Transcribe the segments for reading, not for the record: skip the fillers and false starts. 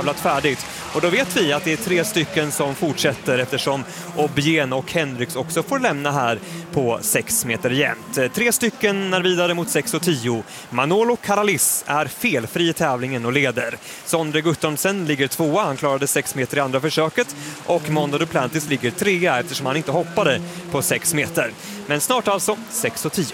tävlat färdigt. Och då vet vi att det är 3 stycken som fortsätter eftersom Obién och Hendricks också får lämna här på 6 meter jämnt. 3 stycken är vidare mot 6 och 10. Manolo Karalis är felfri i tävlingen och leder. Sondre Guttormsen ligger 2, han klarade 6 meter i andra försöket. Och Mondo Duplantis ligger 3 eftersom han inte hoppade på 6 meter. Men snart alltså 6 och 10.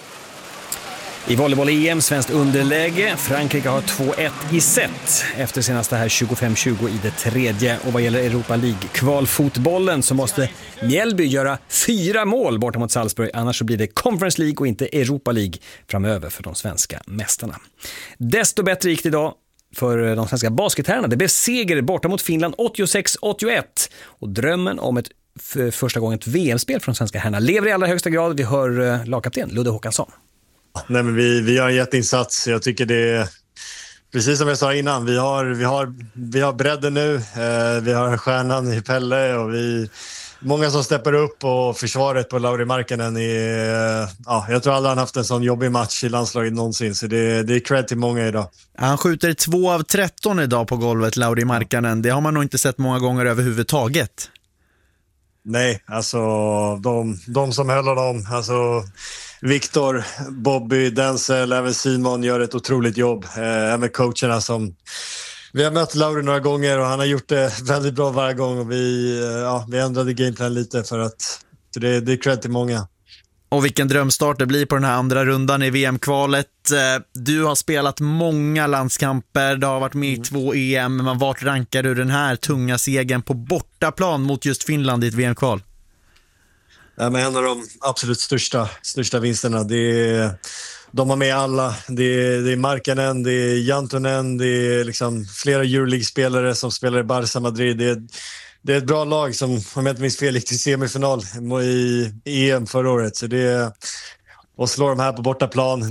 I volleyboll-EM, svenskt underläge. Frankrike har 2-1 i set efter senaste här 25-20 i det tredje. Och vad gäller Europa League-kvalfotbollen så måste Mjällby göra 4 mål borta mot Salzburg. Annars så blir det Conference League och inte Europa League framöver för de svenska mästarna. Desto bättre gick det idag för de svenska basketherrarna. Det blev seger borta mot Finland 86-81. Och drömmen om ett första gången ett VM-spel från svenska herrarna lever i allra högsta grad. Vi hör lagkapten Ludde Håkansson. Nej, men vi gör en jätteinsats. Jag tycker det är precis som jag sa innan. Vi har bredden nu. Vi har stjärnan i Pelle och många som steppar upp och försvaret på Lauri Markkanen jag tror aldrig han haft en sån jobbig match i landslaget någonsin. Så det är cred till många idag. Han skjuter 2 av 13 idag på golvet, Lauri Markkanen. Det har man nog inte sett många gånger överhuvudtaget. Nej, alltså de som höll dem, alltså Viktor, Bobby, Denzel, även Simon gör ett otroligt jobb. Även coacherna som... Vi har mött Lauri några gånger och han har gjort det väldigt bra varje gång. Och vi ändrade gameplan lite för att... Så det är cred till många. Och vilken drömstart det blir på den här andra rundan i VM-kvalet. Du har spelat många landskamper, du har varit med i 2 EM. Men vart rankar du den här tunga segern på bortaplan mot just Finland i ett VM-kval? Ja, men en av de absolut största vinsterna. De har med alla. Det är Markkanen, det är Jantunen, det är liksom flera Euroleague-spelare som spelar i Barça Madrid. Det är ett bra lag som, om jag inte minns fel, gick till semifinal i EM förra året. Så och slår de här på bortaplan.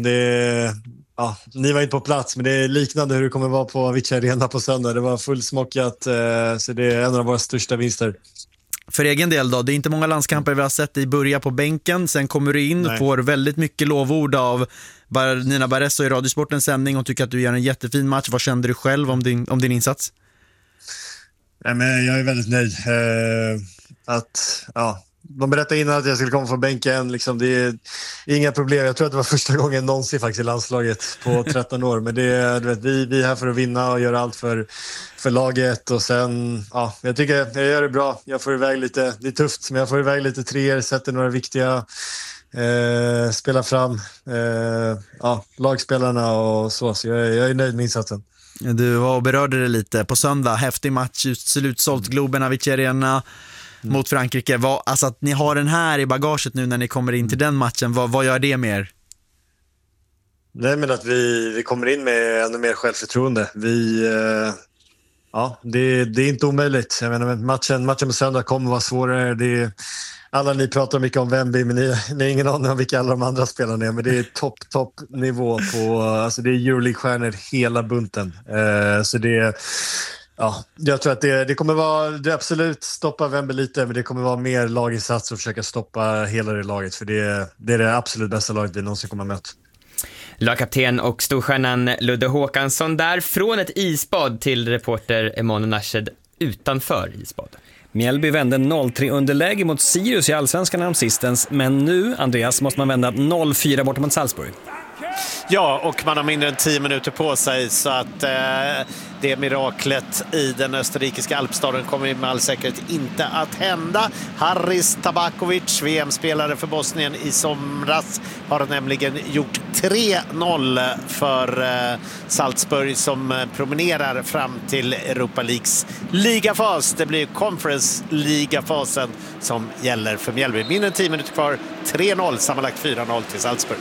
Ni var inte på plats, men det är liknande hur det kommer vara på Avicii Arena på söndag. Det var fullsmockat, så det är en av våra största vinster. För egen del då, det är inte många landskamper vi har sett dig börja på bänken. Sen kommer du in och får väldigt mycket lovord av Nina Barresso i Radiosportens sändning och tycker att du gör en jättefin match. Vad kände du själv om din insats? Nej, men jag är väldigt nöjd. De berättade innan att jag skulle komma från bänken. Liksom, det är inga problem. Jag tror att det var första gången någonsin faktiskt i landslaget på 13 år. Men vi är här för att vinna och göra allt för laget. Och sen, jag tycker jag gör det bra. Jag får iväg lite, det är tufft, men jag får iväg lite 3, sätter några viktiga, spelar fram lagspelarna och så. Så jag är nöjd med insatsen. Du var och berörde det lite på söndag. Häftig match, slutsålt Globen Avicii Arena mot Frankrike. Alltså att ni har den här i bagaget nu när ni kommer in till den matchen, vad gör det med er? Nej, men att vi kommer in med ännu mer självförtroende. Det är inte omöjligt. Jag menar, matchen på söndag kommer vara svårare. Alla ni pratar mycket om Wemby, men ni har ingen aning om vilka alla de andra spelarna är. Men det är topp nivå på... Alltså det är Euroleague-stjärnor hela bunten. Så jag tror att det kommer vara... Det absolut stoppa Wemby lite, men det kommer vara mer laginsats och försöka stoppa hela det laget. För det är det absolut bästa laget vi någonsin kommer att möta. Lagkapten och storstjärnan Ludde Håkansson där, från ett isbad till reporter Emanuel Nashed utanför isbad. Mjällby vände 0-3 underläge mot Sirius i Allsvenskan häromsistens, men nu, Andreas, måste man vända 0-4 borta mot Salzburg. Ja, och man har mindre än 10 minuter på sig, så att det miraklet i den österrikiska alpstaden kommer med all säkerhet inte att hända. Haris Tabakovic, VM-spelare för Bosnien i somras, har nämligen gjort 3-0 för Salzburg som promenerar fram till Europa Leagues ligafas. Det blir Conference-ligafasen som gäller för Mjällby. Mindre än 10 minuter kvar, 3-0, sammanlagt 4-0 till Salzburg.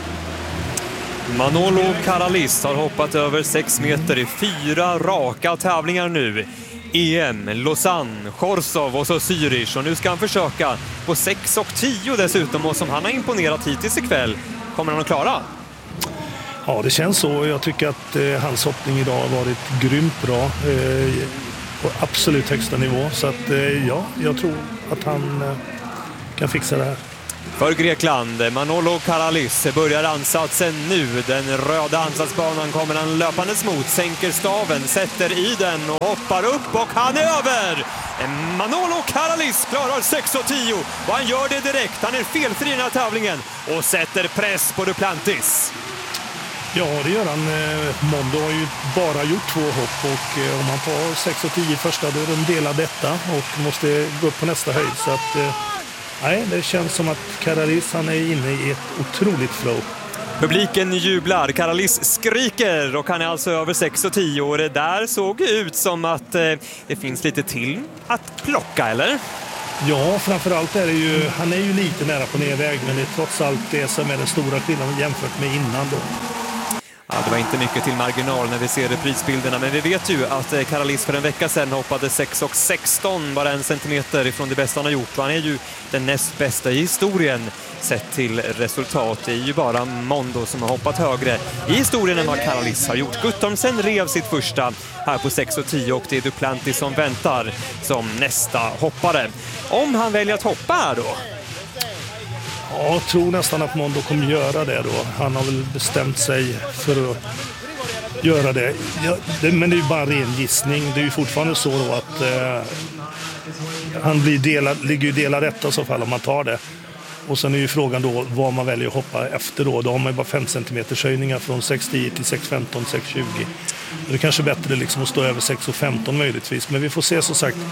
Manolo Karalis har hoppat över 6 meter i 4 raka tävlingar nu. EM, Lausanne, Chorzów och så Zürich. Och nu ska han försöka på 6 och 10 dessutom. Och som han har imponerat hittills ikväll, kommer han att klara? Ja, det känns så. Jag tycker att hans hoppning idag har varit grymt bra. På absolut högsta nivå. Så att jag tror att han kan fixa det här. För Grekland, Manolo Karalis börjar ansatsen nu. Den röda ansatsbanan kommer han löpandes mot, sänker staven, sätter i den och hoppar upp och han är över! Manolo Karalis klarar 6:10 och han gör det direkt. Han är felfri i den här tävlingen och sätter press på Duplantis. Ja, det gör han. Mondo har ju bara gjort 2 hopp och om han får 6:10 första då är de delar detta och måste gå upp på nästa höjd. Så att, nej, det känns som att Karalis han är inne i ett otroligt flow. Publiken jublar, Karalis skriker och han är alltså över 6:10 och det där såg ut som att det finns lite till att plocka, eller? Ja, framförallt är det ju, han är ju lite nära på nedväg men det är trots allt det som är den stora skillnaden jämfört med innan då. Ja, det var inte mycket till marginal när vi ser reprisbilderna, men vi vet ju att Karalis för en vecka sedan hoppade 6:16, bara 1 centimeter ifrån det bästa han har gjort. Och han är ju den näst bästa i historien sett till resultat. Det är ju bara Mondo som har hoppat högre i historien än vad Karalis har gjort. Guttormsen rev sitt första här på 6:10 och det är Duplantis som väntar som nästa hoppare. Om han väljer att hoppa här då? Ja, jag tror nästan att Mondo kommer göra det då. Han har väl bestämt sig för att göra det. Ja, men det är ju bara ren gissning. Det är ju fortfarande så då att han ligger ju delad rätt i så fall om man tar det. Och sen är ju frågan då vad man väljer att hoppa efter då. Då har man ju bara 5 cm höjningar från 6:10 till 6:15, 6:20. Det är kanske bättre liksom att stå över 6:15 möjligtvis. Men vi får se som sagt.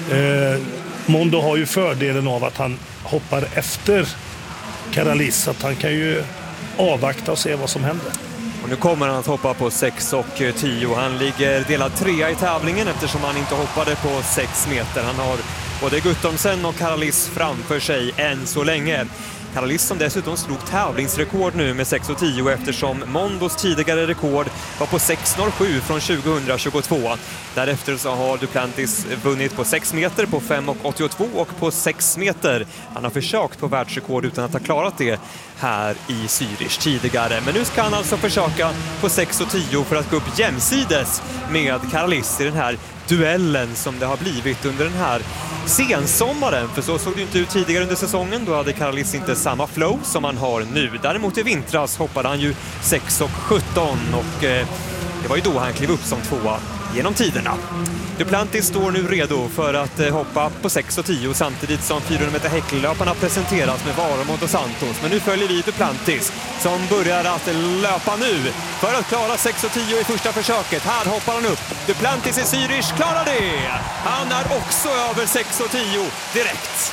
Mondo har ju fördelen av att han hoppar efter Karalis, att han kan ju avvakta och se vad som händer. Och nu kommer han att hoppa på 6:10. Han ligger delad 3 i tävlingen eftersom han inte hoppade på 6 meter. Han har både Guttormsen och Karalis framför sig än så länge. Karalis som dessutom slog tävlingsrekord nu med 6:10 eftersom Mondos tidigare rekord var på 6:07 från 2022. Därefter så har Duplantis vunnit på 6 meter, på 5:82 och på 6 meter. Han har försökt på världsrekord utan att ha klarat det här i Zürich tidigare. Men nu ska han alltså försöka på 6:10 för att gå upp jämsides med Karalis i den här duellen som det har blivit under den här sensommaren. För så såg det inte ut tidigare under säsongen. Då hade Karalis inte samma flow som han har nu. Däremot i vintras hoppade han ju 6:17 och det var ju då han klev upp som 2 genom tiderna. Duplantis står nu redo för att hoppa på 6:10 samtidigt som 400 meter häcklöparna presenteras med Warholm och Dos Santos. Men nu följer vi Duplantis som börjar att löpa nu för att klara 6:10 i första försöket. Här hoppar han upp. Duplantis i Zürich klarar det! Han är också över 6:10 direkt.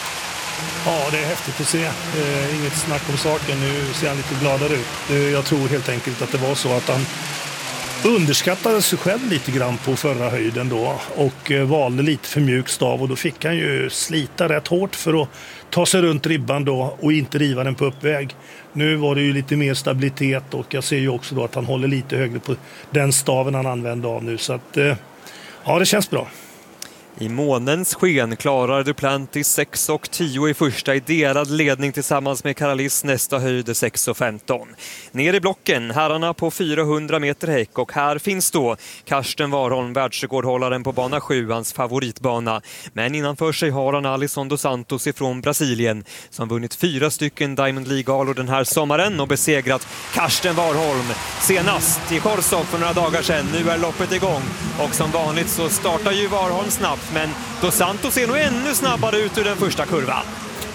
Ja, det är häftigt att se. Inget snack om saken. Nu ser han lite gladare ut. Jag tror helt enkelt att det var så att han underskattade sig själv lite grann på förra höjden då och valde lite för mjuk stav och då fick han ju slita rätt hårt för att ta sig runt ribban då och inte riva den på uppväg. Nu var det ju lite mer stabilitet och jag ser ju också då att han håller lite högre på den staven han använder av nu så att ja, det känns bra. I månens sken klarar Duplantis 6:10 i första i delad ledning tillsammans med Karalis nästa höjd 6:15. Ner i blocken, herrarna på 400 meter häck och här finns då Karsten Warholm, världsrekordhållaren på bana 7, hans favoritbana. Men innanför sig har han Alisson Dos Santos ifrån Brasilien som vunnit 4 stycken Diamond League-galor den här sommaren och besegrat Karsten Warholm senast i Korsov för några dagar sedan. Nu är loppet igång och som vanligt så startar ju Warholm snabbt. Men Dos Santos är nog ännu snabbare ut ur den första kurvan.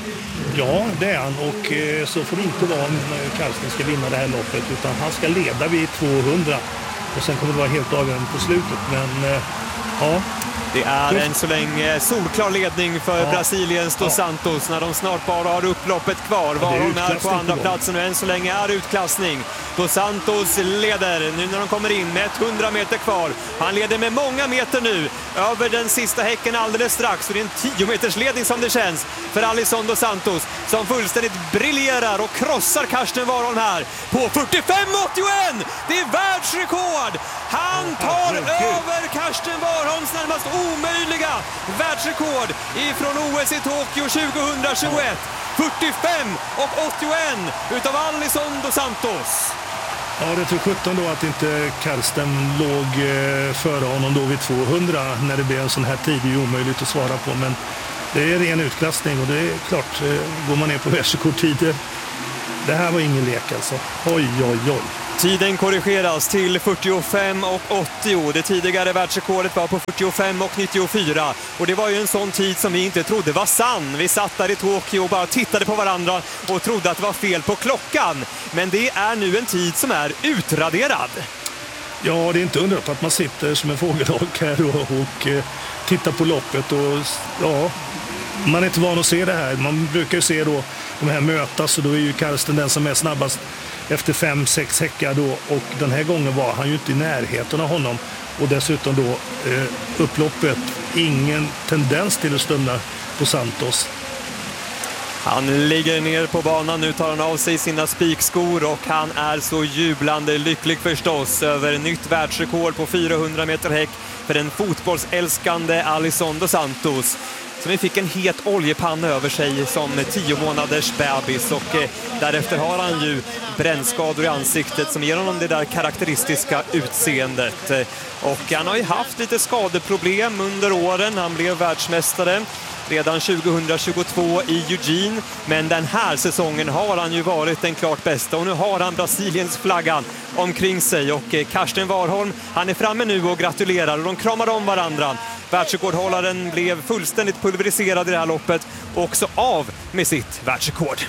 Ja, det är han och så får det inte vara om Karsten ska vinna det här loppet utan han ska leda vid 200 och sen kommer det vara helt avgörande på slutet. Men ja. Det är än så länge solklar ledning för Brasiliens Dos Santos när de snart bara har upploppet kvar. Warholm är på andra platsen och än så länge är utklassning. Dos Santos leder nu när de kommer in med 100 meter kvar. Han leder med många meter nu över den sista häcken alldeles strax och det är en 10 meters ledning som det känns för Alisson Dos Santos som fullständigt briljerar och krossar Karsten Warholm här på 45,81! Det är världsrekord! Han tar över Karsten Warholms närmast omöjliga världsrekord ifrån OS i Tokyo 2021. 45,81 utav Alisson Dos Santos. Ja, det tror 17 då att inte Karsten låg före honom då vid 200 när det blev en sån här tid. Det är ju omöjligt att svara på, men Det är ren utklassning och det är klart, går man ner på världsrekordtider. Det här var ingen lek alltså. Oj, oj, oj. Tiden korrigeras till 45 och 80. Det tidigare världsrekordet var på 45 och 94. Och det var ju en sån tid som vi inte trodde var sann. Vi satt där i Tokyo och bara tittade på varandra och trodde att det var fel på klockan. Men det är nu en tid som är utraderad. Ja, det är inte undra på att man sitter som en fågelholk här och tittar på loppet. Och ja, man är inte van att se det här. Man brukar ju se då de här mötas och då är ju Karsten den som är snabbast efter 5-6 häckar då, och den här gången var han ju inte i närheten av honom, och dessutom då upploppet, ingen tendens till att stumna på Santos. Han ligger ner på banan, nu tar han av sig sina spikskor och han är så jublande lycklig förstås över nytt världsrekord på 400 meter häck för den fotbollsälskande Alison dos Santos, som fick en het oljepanna över sig som 10 månaders bebis, och därefter har han ju brännskador i ansiktet som ger honom det där karaktäristiska utseendet. Och han har ju haft lite skadeproblem under åren. Han blev världsmästare redan 2022 i Eugene, men den här säsongen har han ju varit den klart bästa, och nu har han Brasiliens flaggan omkring sig, och Karsten Warholm, han är framme nu och gratulerar och de kramar om varandra. Världsrekordhållaren blev fullständigt pulveriserad i det här loppet och också av med sitt världsrekord.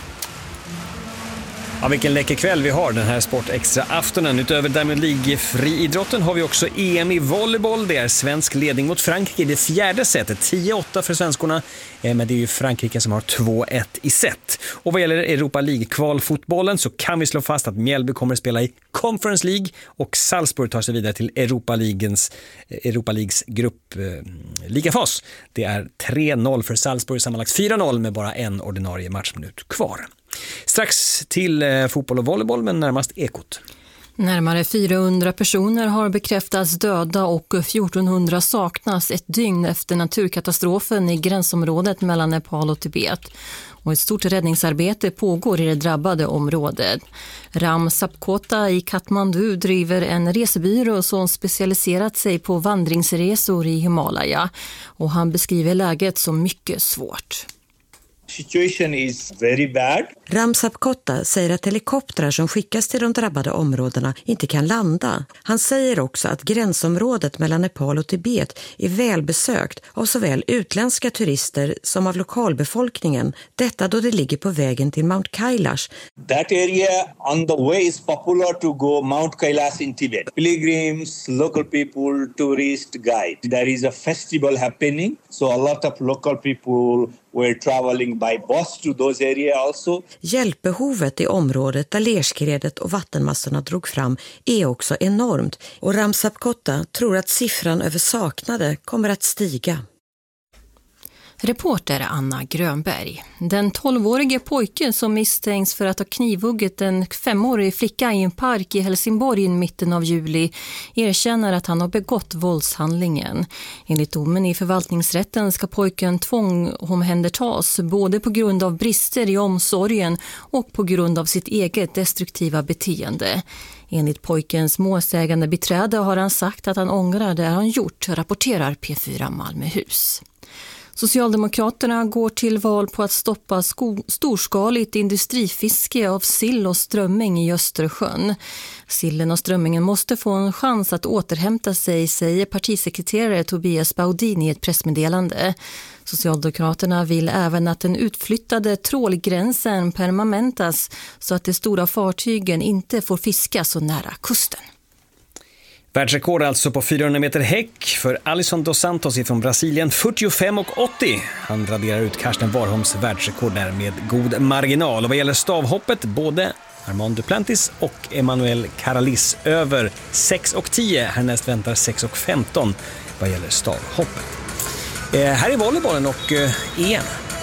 Ja, vilken läcker kväll vi har den här Sportextra-aftonen. Utöver Diamond League-friidrotten har vi också EM i volleyboll. Det är svensk ledning mot Frankrike i det fjärde setet. 10-8 för svenskorna, men det är ju Frankrike som har 2-1 i set. Och vad gäller Europa League-kvalfotbollen så kan vi slå fast att Mjällby kommer att spela i Conference League och Salzburg tar sig vidare till Europa Leagues gruppligafas. Det är 3-0 för Salzburg, sammanlagt 4-0 med bara en ordinarie matchminut kvar. Strax till fotboll och volleyboll, men närmast Ekot. Närmare 400 personer har bekräftats döda och 1400 saknas ett dygn efter naturkatastrofen i gränsområdet mellan Nepal och Tibet. Och ett stort räddningsarbete pågår i det drabbade området. Ram Sapkota i Kathmandu driver en resebyrå som specialiserat sig på vandringsresor i Himalaya. Och han beskriver läget som mycket svårt. Situation is very bad. Ram Sapkota säger att helikoptrar som skickas till de drabbade områdena inte kan landa. Han säger också att gränsområdet mellan Nepal och Tibet är välbesökt av såväl utländska turister som av lokalbefolkningen. Detta då det ligger på vägen till Mount Kailash. That area on the way is popular to go Mount Kailash in Tibet. Pilgrims, local people, tourist guide. There is a festival happening, so a lot of local people were traveling by bus to those areas also. Hjälpbehovet i området där lerskredet och vattenmassorna drog fram är också enormt, och Ram Sapkota tror att siffran över saknade kommer att stiga. Reporter Anna Grönberg. Den 12-årige pojken som misstänks för att ha knivhugget en 5-årig flicka i en park i Helsingborg i mitten av juli erkänner att han har begått våldshandlingen. Enligt domen i förvaltningsrätten ska pojken tvångsomhändertas både på grund av brister i omsorgen och på grund av sitt eget destruktiva beteende. Enligt pojkens målsägande beträde har han sagt att han ångrar det han gjort, rapporterar P4 Malmöhus. Socialdemokraterna går till val på att stoppa storskaligt industrifiske av sill och strömming i Östersjön. Sillen och strömmingen måste få en chans att återhämta sig, säger partisekreterare Tobias Baudin i ett pressmeddelande. Socialdemokraterna vill även att den utflyttade trålgränsen permanentas så att de stora fartygen inte får fiska så nära kusten. Världsrekord alltså på 400 meter häck för Alison dos Santos från Brasilien, 45 och 80. Han raderar ut Karsten Warholms världsrekord där med god marginal. Och vad gäller stavhoppet, både Armand Duplantis och Emmanuel Caralis över 6 och 10. Härnäst väntar 6 och 15 vad gäller stavhoppet. Här är volleybollen och EM.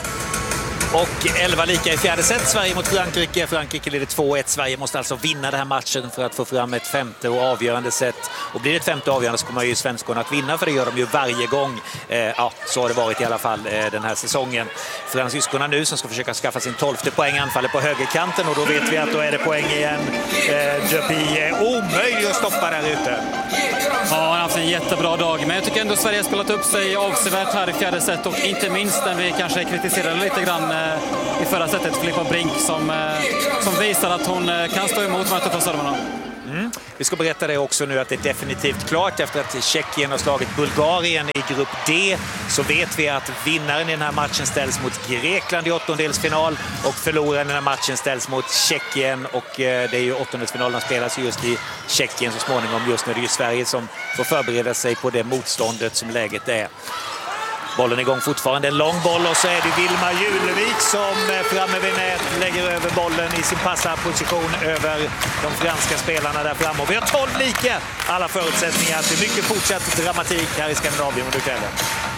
Och 11 lika i fjärde set, Sverige mot Frankrike. Frankrike leder 2-1. Sverige måste alltså vinna den här matchen för att få fram ett femte och avgörande set. Och blir det ett femte avgörande så kommer ju svenskorna att vinna, för det gör de ju varje gång. Så har det varit i alla fall den här säsongen. Fransyskorna nu som ska försöka skaffa sin 12:e poäng anfaller på högerkanten, och då vet vi att då är det poäng igen. Dupuy är omöjlig att stoppa där ute. Ja, han har haft en jättebra dag. Men jag tycker ändå Sverige har spelat upp sig avsevärt här i fjärde set. Och inte minst den vi kanske kritiserade lite grann i förra setet, Filippa Brink, som visar att hon kan stå emot de här tuffa servarna. Vi ska berätta det också nu att det är definitivt klart efter att Tjeckien har slagit Bulgarien i grupp D, så vet vi att vinnaren i den här matchen ställs mot Grekland i åttondelsfinal och förloraren i den här matchen ställs mot Tjeckien, och det är ju åttondelsfinalerna spelas just i Tjeckien så småningom. Just nu är det ju Sverige som får förbereda sig på det motståndet som läget är. Bollen är igång fortfarande, en lång boll, och så är det Vilma Julevik som framme vid nät lägger över bollen i sin passarposition över de franska spelarna där framme. Och vi har 12 lika alla förutsättningar till mycket fortsatt dramatik här i Skandinavien under kvällen.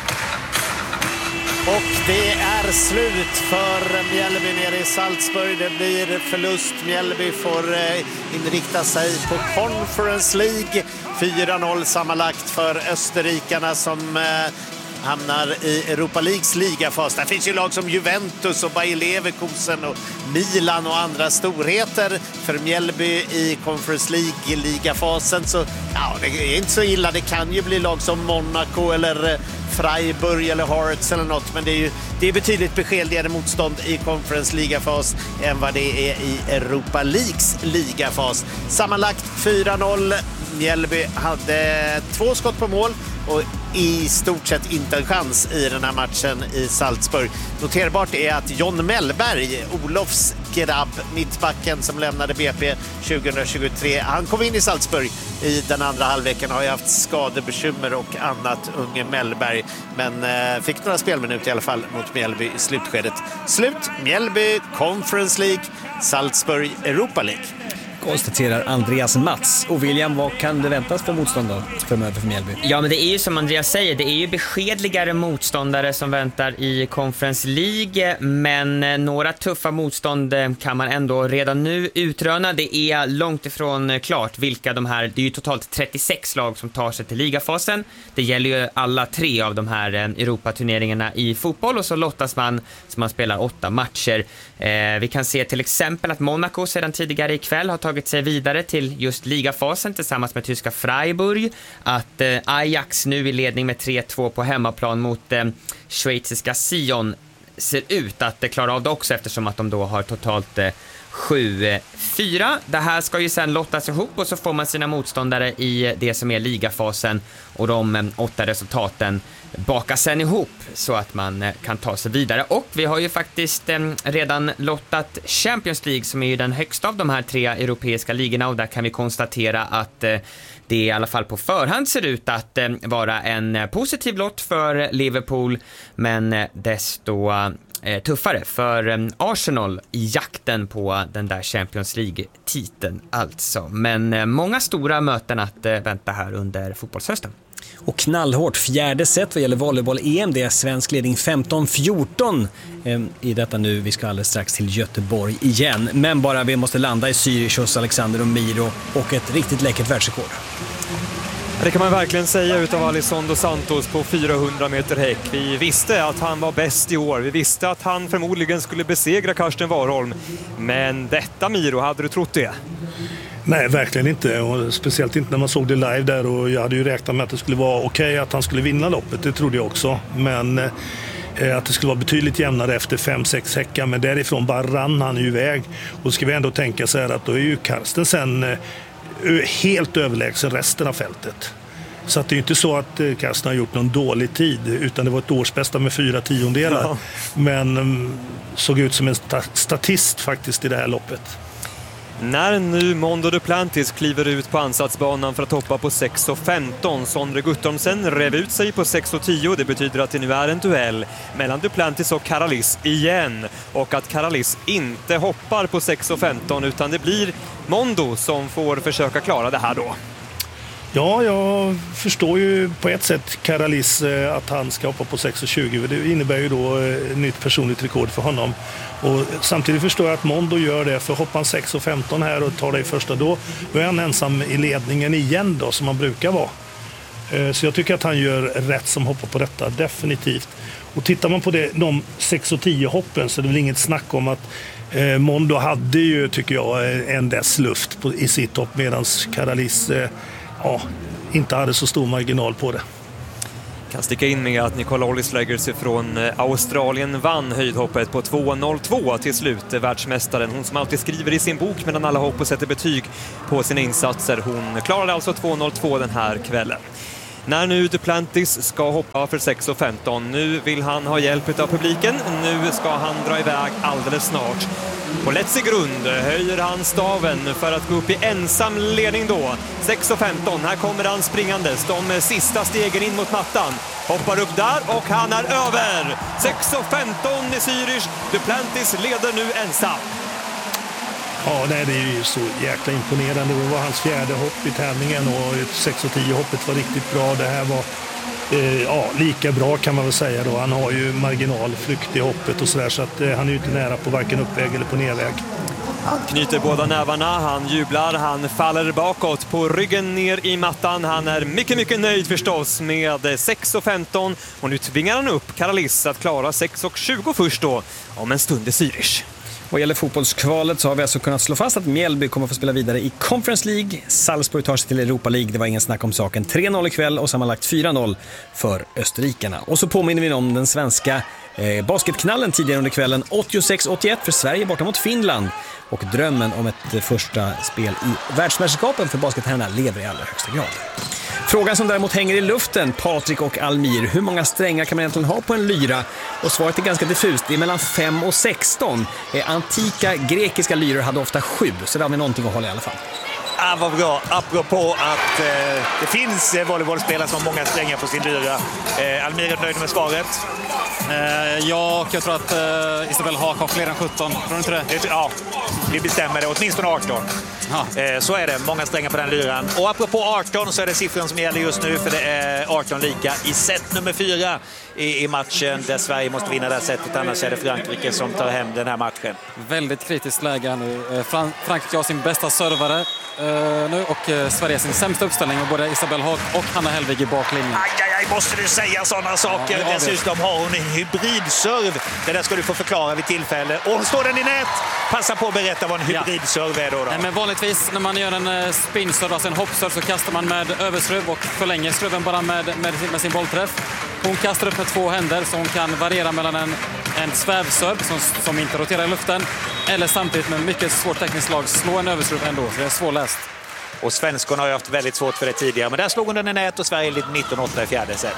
Och det är slut för Mjällby nere i Salzburg. Det blir förlust. Mjällby får inrikta sig på Conference League. 4-0 sammanlagt för österrikarna som hamnar i Europa Leagues ligafas. Där finns ju lag som Juventus och Bayer Leverkusen och Milan och andra storheter. För Mjällby i Conference League-ligafasen så ja, det är inte så illa. Det kan ju bli lag som Monaco eller Freiburg eller Hearts eller något, men det är betydligt beskedligare motstånd i Conference ligafas än vad det är i Europa Leagues ligafas. Sammanlagt 4-0. Mjällby hade 2 skott på mål och i stort sett inte en chans i den här matchen i Salzburg. Noterbart är att John Mellberg, Olofs grabb, mittbacken som lämnade BP 2023, han kom in i Salzburg i den andra halvleken, har ju haft skadebekymmer och annat, unge Mellberg, men fick några spelminuter i alla fall mot Mjällby i slutskedet. Slut, Mjällby, Conference League, Salzburg, Europa League. Konstaterar Andreas Mats. Och William, vad kan det väntas för motstånd då framöver för Mjällby? Ja, men det är ju som Andreas säger, det är ju beskedligare motståndare som väntar i Conference League, men några tuffa motstånd kan man ändå redan nu utröna. Det är långt ifrån klart vilka de här, det är ju totalt 36 lag som tar sig till ligafasen. Det gäller ju alla 3 av de här Europaturneringarna i fotboll, och så lottas man så man spelar 8 matcher. Vi kan se till exempel att Monaco sedan tidigare ikväll har tagit sig vidare till just ligafasen tillsammans med tyska Freiburg. Att Ajax nu i ledning med 3-2 på hemmaplan mot schweiziska Sion ser ut att klara av det också, eftersom att de då har totalt 7-4. Det här ska ju sen lottas ihop och så får man sina motståndare i det som är ligafasen, och de 8 resultaten bakas sen ihop så att man kan ta sig vidare. Och vi har ju faktiskt redan lottat Champions League, som är ju den högsta av de här 3 europeiska ligorna, och där kan vi konstatera att det i alla fall på förhand ser ut att vara en positiv lott för Liverpool, men desto tuffare för Arsenal i jakten på den där Champions League-titeln alltså. Men många stora möten att vänta här under fotbollshösten. Och knallhårt fjärde set vad gäller volleyboll-EM. Det är svensk ledning 15-14 i detta nu. Vi ska alldeles strax till Göteborg igen. Men bara vi måste landa i Zürich, Alexander och Miro och ett riktigt läckert världsrekord. Det kan man verkligen säga utav Alisson dos Santos på 400 meter häck. Vi visste att han var bäst i år. Vi visste att han förmodligen skulle besegra Karsten Warholm. Men detta, Miro, hade du trott det? Nej, verkligen inte. Och speciellt inte när man såg det live där. Och jag hade ju räknat med att det skulle vara okej att han skulle vinna loppet. Det trodde jag också. Men att det skulle vara betydligt jämnare efter 5-6 häckar. Men därifrån bara rann han ju iväg. Och ska vi ändå tänka så här att då är ju Karsten sen helt överlägsen resten av fältet. Så att det är inte så att Karsten har gjort någon dålig tid, utan det var ett årsbästa med 4/10. Ja. Men såg ut som en statist faktiskt i det här loppet. När nu Mondo Duplantis kliver ut på ansatsbanan för att hoppa på 6:15, Sondre Guttormsen rev ut sig på 6:10. Det betyder att det nu är en duell mellan Duplantis och Karalis igen, och att Karalis inte hoppar på 6:15 utan det blir Mondo som får försöka klara det här då. Ja, jag förstår ju på ett sätt Karalis att han ska hoppa på 6:20. Det innebär ju då nytt personligt rekord för honom. Och samtidigt förstår jag att Mondo gör det, för hoppar han 6:15 här och tar det i första, då är han ensam i ledningen igen då, som han brukar vara. Så jag tycker att han gör rätt som hoppar på detta, definitivt. Och tittar man på de 6:10 hoppen så är det väl inget snack om att Mondo hade ju, tycker jag, en dess luft i sitt hopp, medan Karalis inte hade så stor marginal på det. Kan sticka in med att Nicole Olislägers från Australien vann höjdhoppet på 2.02 till slut. Världsmästaren, hon som alltid skriver i sin bok mellan alla hopp och sätter betyg på sina insatser. Hon klarade alltså 2.02 den här kvällen. När nu Duplantis ska hoppa för 6.15, nu vill han ha hjälp av publiken. Nu ska han dra iväg alldeles snart. På lättsig grund höjer han staven för att gå upp i ensam ledning då. 6.15, här kommer han springandes. De sista stegen in mot mattan. Hoppar upp där och han är över. 6.15 i Zürich. Duplantis leder nu ensam. Ja, nej, det är ju så jäkla imponerande. Det var hans fjärde hopp i tävlingen och 6.10 hoppet var riktigt bra. Det här var lika bra kan man väl säga då. Han har ju marginalflykt i hoppet och sådär, så att han är ju inte nära på varken uppväg eller på nedväg. Han knyter båda nävarna, han jublar, han faller bakåt på ryggen ner i mattan. Han är mycket nöjd förstås med 6.15 och nu tvingar han upp Karalis att klara 6.20 först då om en stund i Zürich. Vad gäller fotbollskvalet så har vi alltså kunnat slå fast att Mjällby kommer att få spela vidare i Conference League. Salzburg tar sig till Europa League, det var ingen snack om saken. 3-0 ikväll och sammanlagt 4-0 för österrikarna. Och så påminner vi om den svenska basketknallen tidigare under kvällen. 86-81 för Sverige borta mot Finland. Och drömmen om ett första spel i världsmästerskapen för basketherrarna lever i allra högsta grad. Frågan som däremot hänger i luften, Patrik och Almir, hur många strängar kan man egentligen ha på en lyra? Och svaret är ganska diffust, det är mellan 5 och 16. Antika grekiska lyror hade ofta 7, så där har vi någonting att hålla i alla fall. Vad bra, apropå att det finns volleybollspelare som har många strängar på sin lyra. Almir är nöjd med svaret. Ja, och jag tror att Isabel har fler än 17. Tror du inte det? Ja, vi bestämmer det. Åtminstone 18. Så är det, många strängar på den lyran. Och apropå 18 så är det siffran som gäller just nu, för det är 18 lika i set nummer 4 i matchen där Sverige måste vinna det här setet, annars är det Frankrike som tar hem den här matchen. Väldigt kritiskt läge nu. Frankrike har sin bästa servare nu och Sverige sin sämsta uppställning med både Isabel Haag och Hanna Hellvig i baklinjen. Aj, måste du säga sådana saker? Ja, dessutom har hon en hybridserv. Det där ska du få förklara vid tillfälle. Och står den i nät? Passa på att berätta vad en hybridserv är då. Nej, men vanligtvis när man gör en spinserv, alltså en hoppserv, så kastar man med överskruv och förlänger skruven bara med sin bollträff. Hon kastar upp med 2 händer så hon kan variera mellan en svävserv som inte roterar i luften eller samtidigt med mycket svårt tekniskt slag slå en överskruv ändå. Så det är svårläst. Och svenskarna har ju haft väldigt svårt för det tidigare, men där slog hon den i nät och Sverige lite 19-8 i fjärde set.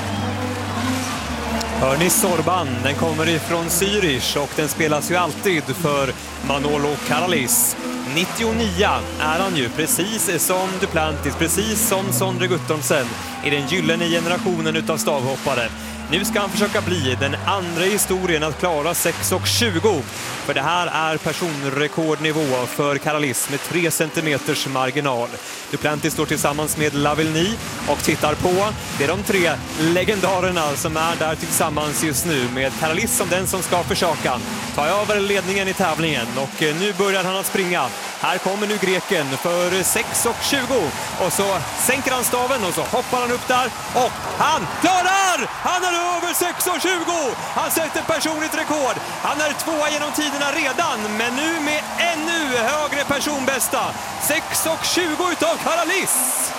Hör ni Sorban, den kommer ifrån Zürich och den spelas ju alltid för Manolo Karalis. 99 är han ju, precis som Duplantis, precis som Sondre Guttormsen i den gyllene generationen utav stavhoppare. Nu ska han försöka bli den andra i historien att klara 6.20. För det här är personrekordnivå för Karalis med 3 centimeters marginal. Duplantis står tillsammans med Lavillenie och tittar på. Det är de 3 legendarerna som är där tillsammans just nu, med Karalis som den som ska försöka ta över ledningen i tävlingen. Och nu börjar han att springa. Här kommer nu greken för 6.20 och så sänker han staven och så hoppar han upp där och han klarar! Han är över 6.20! Han sätter personligt rekord. Han är 2 genom tiderna redan, men nu med ännu högre personbästa. 6.20 utav Karalis!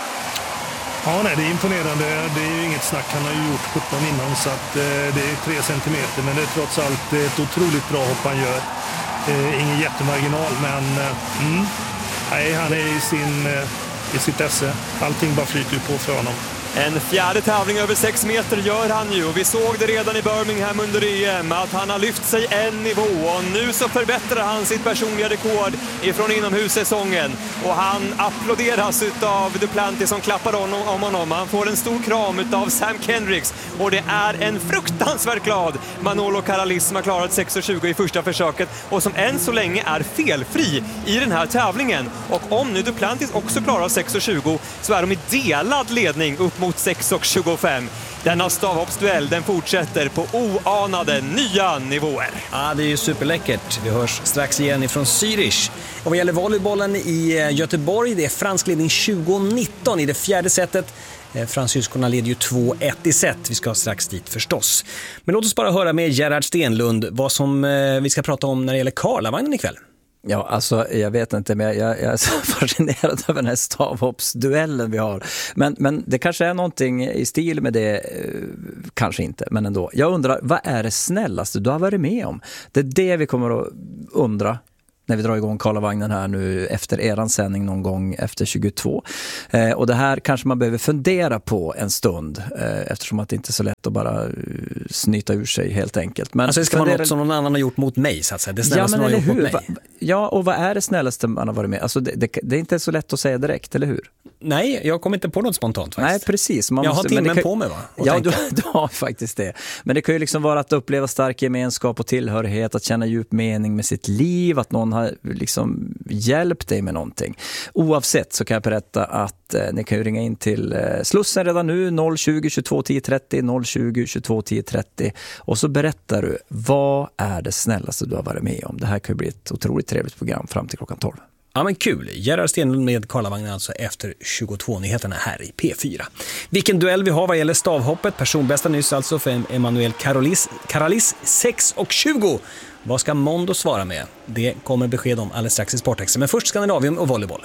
Ja, nej, det är imponerande. Det är ju inget snack. Han har ju gjort 17 innan, så att det är 3 centimeter, men det är trots allt ett otroligt bra hopp han gör. Ingen jättemarginal, men nej, han är i sitt esse. Allting bara flyter på för honom. En fjärde tävling över 6 meter gör han ju, och vi såg det redan i Birmingham under EM att han har lyft sig en nivå och nu så förbättrar han sitt personliga rekord ifrån inomhussäsongen och han applåderas utav Duplantis som klappar om honom. Han får en stor kram utav Sam Kendricks och det är en fruktansvärt glad Manolo Karalis som har klarat 6.20 i första försöket och som än så länge är felfri i den här tävlingen. Och om nu Duplantis också klarar 6.20 så är de i delad ledning upp mot 6.25. Denna stavhoppsduell, den fortsätter på oanade nya nivåer. Ja, det är ju superläckert. Vi hörs strax igen ifrån Zürich. Och vad gäller volleybollen i Göteborg, det är fransk ledning 20-19 i det fjärde setet. Fransyskorna leder ju 2-1 i set. Vi ska strax dit förstås. Men låt oss bara höra med Gerhard Stenlund vad som vi ska prata om när det gäller Karlavagnen ikväll. Ja, alltså jag vet inte, men jag är så fascinerad över den här stavhoppsduellen vi har. Men det kanske är någonting i stil med det, kanske inte, men ändå. Jag undrar, vad är det snällaste du har varit med om? Det är det vi kommer att undra när vi drar igång Karlavagnen här nu efter eran sändning någon gång efter 22. Och det här kanske man behöver fundera på en stund eftersom att det inte är så lätt att bara snyta ur sig helt enkelt. Men alltså det ska vara något som någon annan har gjort mot mig så att säga. Det snällaste någon har gjort mot mig. Ja, och vad är det snällaste man har varit med? Alltså det är inte så lätt att säga direkt, eller hur? Nej, jag kommer inte på något spontant faktiskt. Nej, precis. Jag har timmen på mig, va? Ja, du har faktiskt det. Men det kan ju liksom vara att uppleva stark gemenskap och tillhörighet, att känna djup mening med sitt liv, att någon har liksom hjälpt dig med någonting. Oavsett så kan jag berätta att ni kan ju ringa in till Slussen redan nu, 020 22 10 30, 020 22 10 30. Och så berättar du, vad är det snällaste du har varit med om? Det här kan ju bli ett otroligt trevligt program fram till klockan 12. Ja, men kul. Gerhard Stenlund med Karlavagnen alltså efter 22-nyheterna här i P4. Vilken duell vi har vad gäller stavhoppet. Personbästa nyss alltså för Emanuel Karalis 6:20. Vad ska Mondo svara med? Det kommer besked om alldeles strax i Sporttexten. Men först Skandinavien och volleyboll.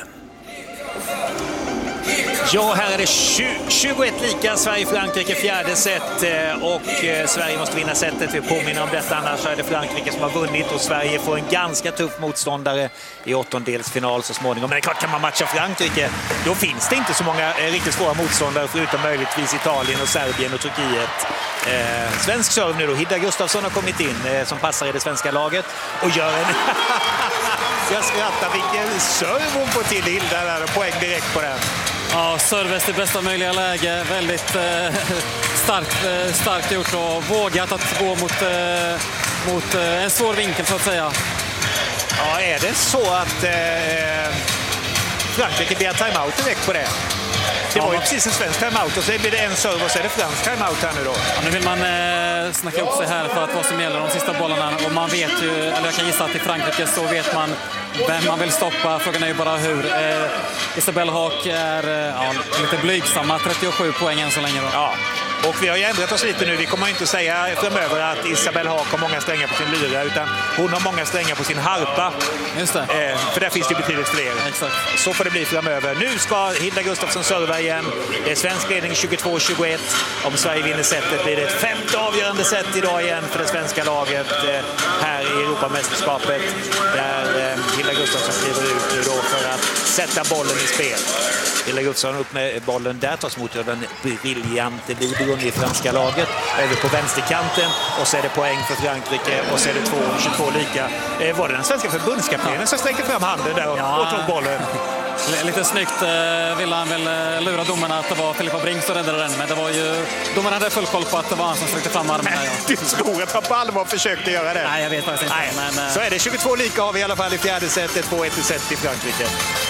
Ja, här är det 21 lika. Sverige-Frankrike fjärde set och Sverige måste vinna setet. Vi påminner om detta, annars är det Frankrike som har vunnit och Sverige får en ganska tuff motståndare i åttondelsfinal så småningom. Men det är klart, kan man matcha Frankrike, då finns det inte så många riktigt svåra motståndare förutom möjligtvis Italien och Serbien och Turkiet. Svensk serve nu då. Hilda Gustafsson har kommit in som passar i det svenska laget och gör en... Jag skrattar, vilken serve hon får till Hilda där och poäng direkt på den. Ja, serves i bästa möjliga läge. Väldigt starkt gjort och vågat att gå mot en svår vinkel så att säga. Ja, är det så att Frankrike blir timeout direkt på det? Det var ju precis en svensk timeout och så blir det en serve och så är det fransk timeout här nu då. Ja, nu vill man snacka upp sig här för att vad som gäller de sista bollarna. Och man vet ju, eller jag kan gissa att i Frankrike så vet man vem man vill stoppa. Frågan är ju bara hur. Isabelle Haak är lite blygsamma, 37 poäng än så länge då. Ja. Och vi har ju ändrat oss lite nu. Vi kommer inte att säga framöver att Isabelle Haak har många strängar på sin lyra, utan hon har många strängar på sin harpa. Just det. För där finns det betydligt fler. Exakt. Så får det bli framöver. Nu ska Hilda Gustafsson serva igen. Det är svensk ledning 22-21. Om Sverige vinner setet blir det ett femte avgörande set idag igen för det svenska laget här i Europamästerskapet. Där Hilda Gustafsson kliver ut nu då för att sätta bollen i spel. Hilda Gustafsson upp med bollen. Där tas mot den briljante Libron i franska laget. Över på vänsterkanten och så är det poäng för Frankrike och så är det 22 lika. Var det den svenska förbundskaptenen som sträcker fram handen där och tog bollen? Lite snyggt ville han väl lura domarna att det var Filippa Brink som räddade den, men det var ju domarna hade full koll på att det var han som sträckte fram armen. Du tror att han på allvar försökte göra det? Nej, jag vet faktiskt inte. Men, så är det 22 lika har vi i alla fall i fjärde setet, 2-1 set i Frankrike.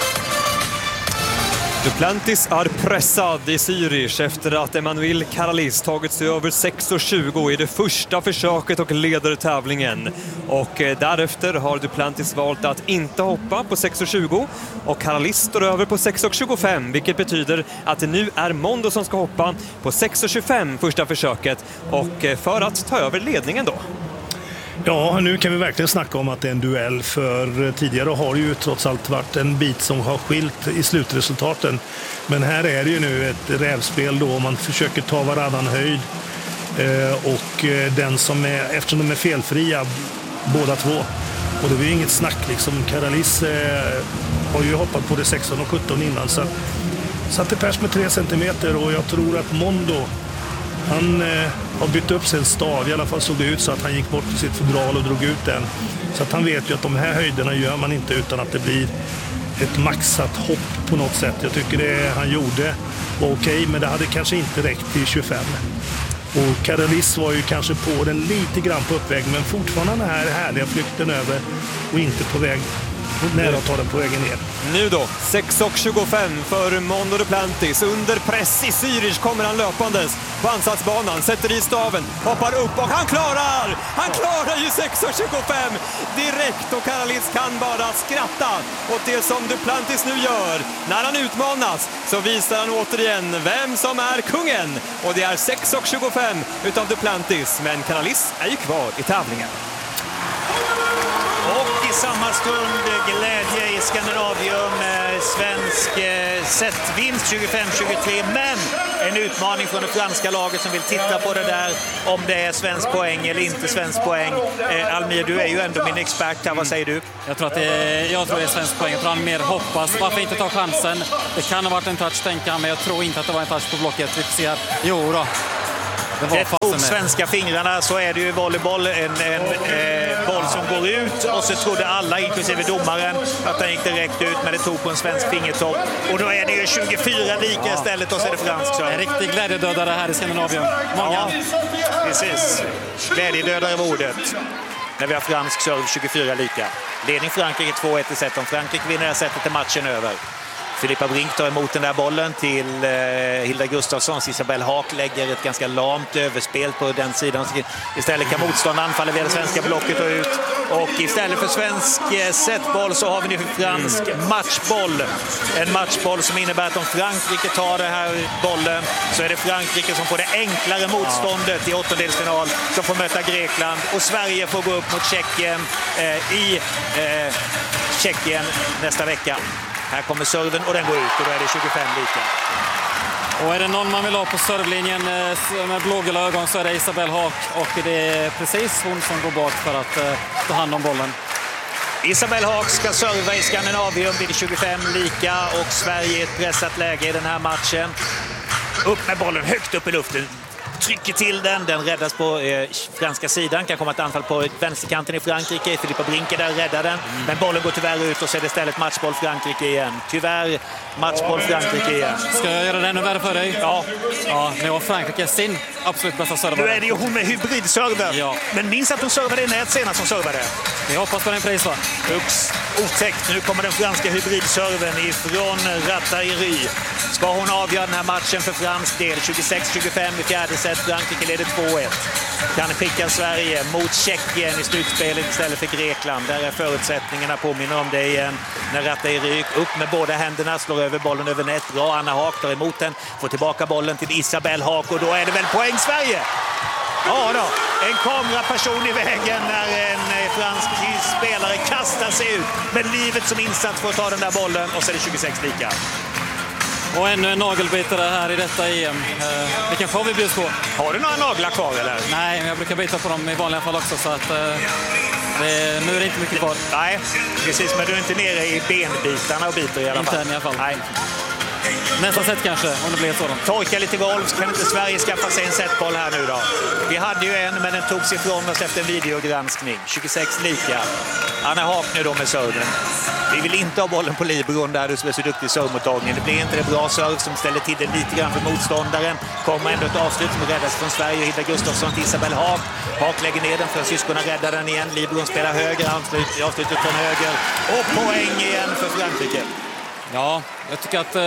Duplantis är pressad i Zürich efter att Emanuel Karalis tagit sig över 6:20 i det första försöket och leder tävlingen. Och därefter har Duplantis valt att inte hoppa på 6:20 och Karalis står över på 6:25, vilket betyder att det nu är Mondo som ska hoppa på 6:25 första försöket och för att ta över ledningen då. Ja, nu kan vi verkligen snacka om att det är en duell, för tidigare har det ju trots allt varit en bit som har skilt i slutresultaten. Men här är det ju nu ett rävspel då, man försöker ta varannan höjd och den som är, eftersom de är felfria båda två, och det är ju inget snack liksom, Karalis har ju hoppat på det 16 och 17 innan, så satte pers med 3 centimeter och jag tror att Mondo, han har bytt upp sin stav, i alla fall såg det ut så att han gick bort till sitt fodral och drog ut den. Så att han vet ju att de här höjderna gör man inte utan att det blir ett maxat hopp på något sätt. Jag tycker det han gjorde var okej, men det hade kanske inte räckt till 25. Och Karalis var ju kanske på den lite grann på uppväg, men fortfarande den här härliga flykten över och inte på väg nära att ta den på vägen ner. Nu då, 6:25 för Mondo Duplantis. Under press i Zürich kommer han löpandes på ansatsbanan, sätter i staven, hoppar upp och han klarar ju 6:25 direkt och Karalis kan bara skratta åt det som Duplantis nu gör. När han utmanas så visar han återigen vem som är kungen och det är 6:25 utav Duplantis, men Karalis är ju kvar i tävlingen. Och samma stund glädje i Skandinavium. Svensk setvinst 25-23, men en utmaning från det franska laget som vill titta på det där, om det är svensk poäng eller inte svensk poäng. Almir, du är ju ändå min expert här. Vad säger du? Jag tror det är svensk poäng. Jag tror han mer hoppas. Varför inte ta chansen? Det kan ha varit en touch, tänker han, men jag tror inte att det var en touch på blocket. Vi får se. Jo då. Det var svenska fingrarna, så är det ju volleyboll. En boll som går ut, och så trodde alla, inklusive domaren, att den gick direkt ut, men det tog på en svensk fingertopp. Och då är det ju 24 lika istället, och så är det fransk. En riktig glädjedödare här i Skandinavien. Många. Ja, precis. Glädjedödare var ordet. När vi har fransk serve 24 lika. Ledning Frankrike 2-1 i set. Om Frankrike vinner det här setet är matchen över. Filippa Brink tar emot den där bollen till Hilda Gustafsson. Isabelle Haak lägger ett ganska lamt överspel på den sidan. Istället kan motstånd anfalla via det svenska blocket och ut. Och istället för svensk setboll så har vi nu fransk matchboll. En matchboll som innebär att om Frankrike tar den här bollen så är det Frankrike som får det enklare motståndet i åttondelsfinal, som får möta Grekland. Och Sverige får gå upp mot Tjeckien i Tjeckien nästa vecka. Här kommer serven och den går ut, och då är det 25 lika. Och är det någon man vill ha på servlinjen med blågula ögon så är det Isabelle Haak, och det är precis hon som går bort för att ta hand om bollen. Isabelle Haak ska serva i Skandinavium, blir det 25 lika, och Sverige i ett pressat läge i den här matchen. Upp med bollen högt upp i luften. Trycker till den räddas på franska sidan, kan komma ett anfall på vänsterkanten i Frankrike. Filippa Brink där räddar den, men bollen går tyvärr ut, och så är det istället matchboll Frankrike igen. Tyvärr matchboll Frankrike igen. Ska jag göra det ännu värre för dig? Ja. Nu har Frankrike sin absolut bästa servare. Nu är det ju hon med hybridserver. Ja. Men minns att hon servade i nät senast som servade. Vi hoppas på den pris, va? Ups, otäckt. Nu kommer den franska hybridserven ifrån Rattaïry. Ska hon avgöra den här matchen för fransk del? 26-25 i fjärde set. Frankrike leder 2-1. Kan skicka Sverige mot Tjeckien i slutspelet istället för Grekland. Där är förutsättningarna, påminner om det igen. När Rattaïry upp med båda händerna, slår över bollen över nät. Bra, Anna Haak tar emot den. Får tillbaka bollen till Isabelle Haak, och då är det väl poäng Sverige? Ja då, en kameraperson i vägen när en fransk spelare kastar sig ut med livet som insats för att ta den där bollen, och så är det 26 lika. Och ännu en nagelbitare här i detta EM. Vilken får vi bjuds på? Har du några naglar kvar eller? Nej, men jag brukar bita på dem i vanliga fall också, så att nu är det inte mycket kvar. Nej, precis, men du är inte nere i benbitarna och biter i alla fall. Inte än i alla fall. Nej. Nästa set kanske, om det blir ett sådant. Torka lite golv, så kan inte Sverige skaffa sig en setboll här nu då. Vi hade ju en, men den togs ifrån oss efter en videogranskning. 26 lika. Anna Haak nu då med serven. Vi vill inte ha bollen på Libron där du är så duktig i servmottagningen. Det blir inte det bra serv som ställer till det lite grann för motståndaren. Kommer ändå ett avslut som räddas från Sverige. Hilda Gustafsson till Isabelle Haak. Haak lägger ner den, för syskonen räddar den igen. Libron spelar höger, avslutet från höger. Och poäng igen för Frankrike. Ja, jag tycker att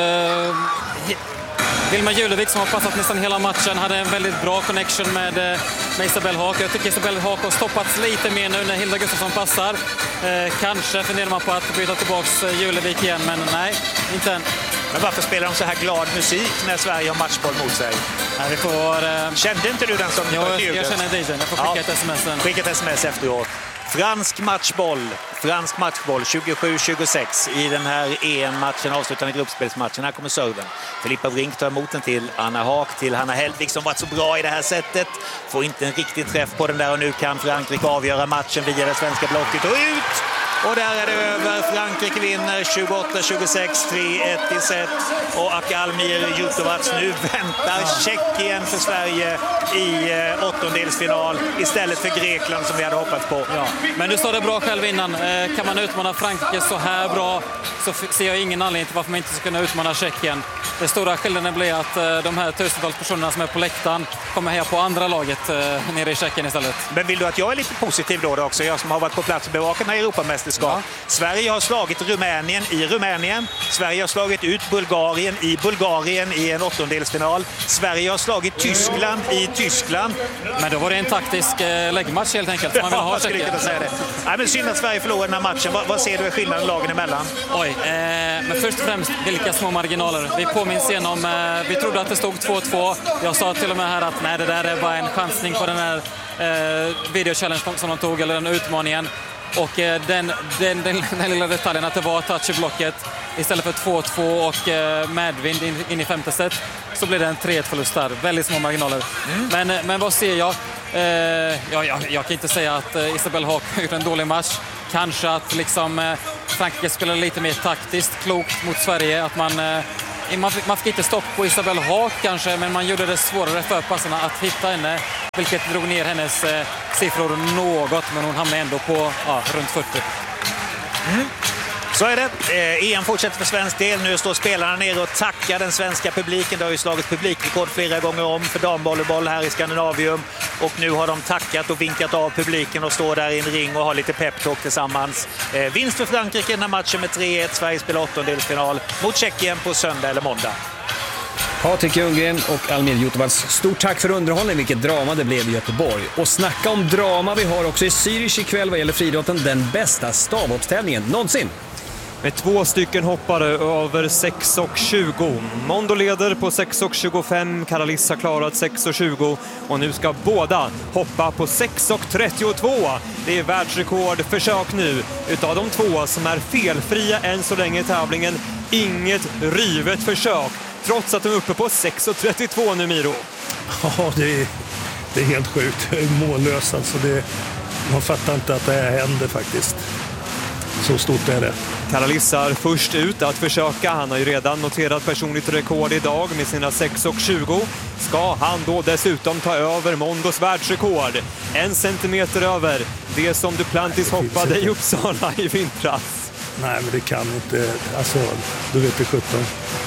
Vilma Julevik, som har passat nästan hela matchen, hade en väldigt bra connection med Isabelle Haak. Jag tycker Isabelle Haak har stoppats lite mer nu när Hilda Gustafsson passar. Kanske funderar man på att byta tillbaks Julevik igen, men nej, inte än. Men varför spelar de så här glad musik när Sverige har matchboll mot sig? Nej, vi får, Kände inte du den som... Jag känner DJn. Jag får skicka ett sms sen. Skicka ett sms efteråt. Fransk matchboll 27-26 i den här EM-matchen, avslutande gruppspelsmatchen. Här kommer serven. Filippa Brink tar emot den till Anna Haak, till Hanna Hellvik som varit så bra i det här sättet. Får inte en riktig träff på den där, och nu kan Frankrike avgöra matchen via det svenska blocket och ut! Och där är det över. Frankrike vinner 28-26, 3-1 i set. Och Almir Jutovac, nu väntar Tjeckien för Sverige i åttondelsfinal istället för Grekland som vi hade hoppats på. Ja. Men du sa det bra själv innan. Kan man utmana Frankrike så här bra så ser jag ingen anledning till varför man inte ska kunna utmana Tjeckien. Det stora skillnaden blir att de här tusentals personerna som är på läktaren kommer här på andra laget nere i Tjeckien istället. Men vill du att jag är lite positiv då också? Jag som har varit på plats och bevakat när Europamästerskap. Ja. Sverige har slagit Rumänien i Rumänien. Sverige har slagit ut Bulgarien i en åttondelsfinal. Sverige har slagit Tyskland i Tyskland. Men då var det en taktisk läggmatch helt enkelt. Man vill ha Tjeckien. Nej, men synd att Sverige förlorar den här matchen. Vad ser du i skillnaden lagen emellan? Oj, men först och främst vilka små marginaler. Vi påminns igenom, vi trodde att det stod 2-2. Jag sa till och med här att nej, det där är bara en chansning på den här videochallenge som de tog, eller den utmaningen. Och den lilla detaljen att det var touch i blocket istället för 2-2 och medvind in i femte set, så blir det en 3-1-förlust där. Väldigt små marginaler. Men vad ser jag? Jag kan inte säga att Isabelle Haak har gjort en dålig match. Kanske att liksom Frankrike spelar lite mer taktiskt, klokt mot Sverige. Att man fick inte stopp på Isabelle Haak kanske, men man gjorde det svårare för passarna att hitta henne, vilket drog ner hennes siffror något, men hon hamnade ändå på runt 40. Så är det. EM fortsätter för svensk del. Nu står spelarna ner och tackar den svenska publiken. Det har ju slagit publikrekord flera gånger om för damvolleyboll här i Skandinavium. Och nu har de tackat och vinkat av publiken och står där i en ring och har lite peptalk tillsammans. Vinst för Frankrike den här matchen med 3-1. Sverige spelar åttondelsfinal mot Tjeckien på söndag eller måndag. Patrik Ljunggren och Almir Jutovac, stort tack för underhållning, vilket drama det blev i Göteborg. Och snacka om drama, vi har också i Zürich ikväll vad gäller friidrotten, den bästa stavhoppstävlingen någonsin. Med 2 stycken hoppare över 6,20. Mondo leder på 6,25. Karalis har klarat 6,20. Och nu ska båda hoppa på 6,32. Det är världsrekordförsök nu utav de 2 som är felfria än så länge i tävlingen. Inget rivet försök, trots att de är uppe på 6,32 nu, Miro. Ja, det är helt sjukt. Mållöst alltså. Man fattar inte att det här händer faktiskt. Så stort är det. Karalis är först ut att försöka. Han har ju redan noterat personligt rekord idag med sina 6,20. Ska han då dessutom ta över Mondos världsrekord? 1 centimeter över det som Duplantis hoppade i Uppsala i vintras. Nej, men det kan inte. Alltså, du vet det 17.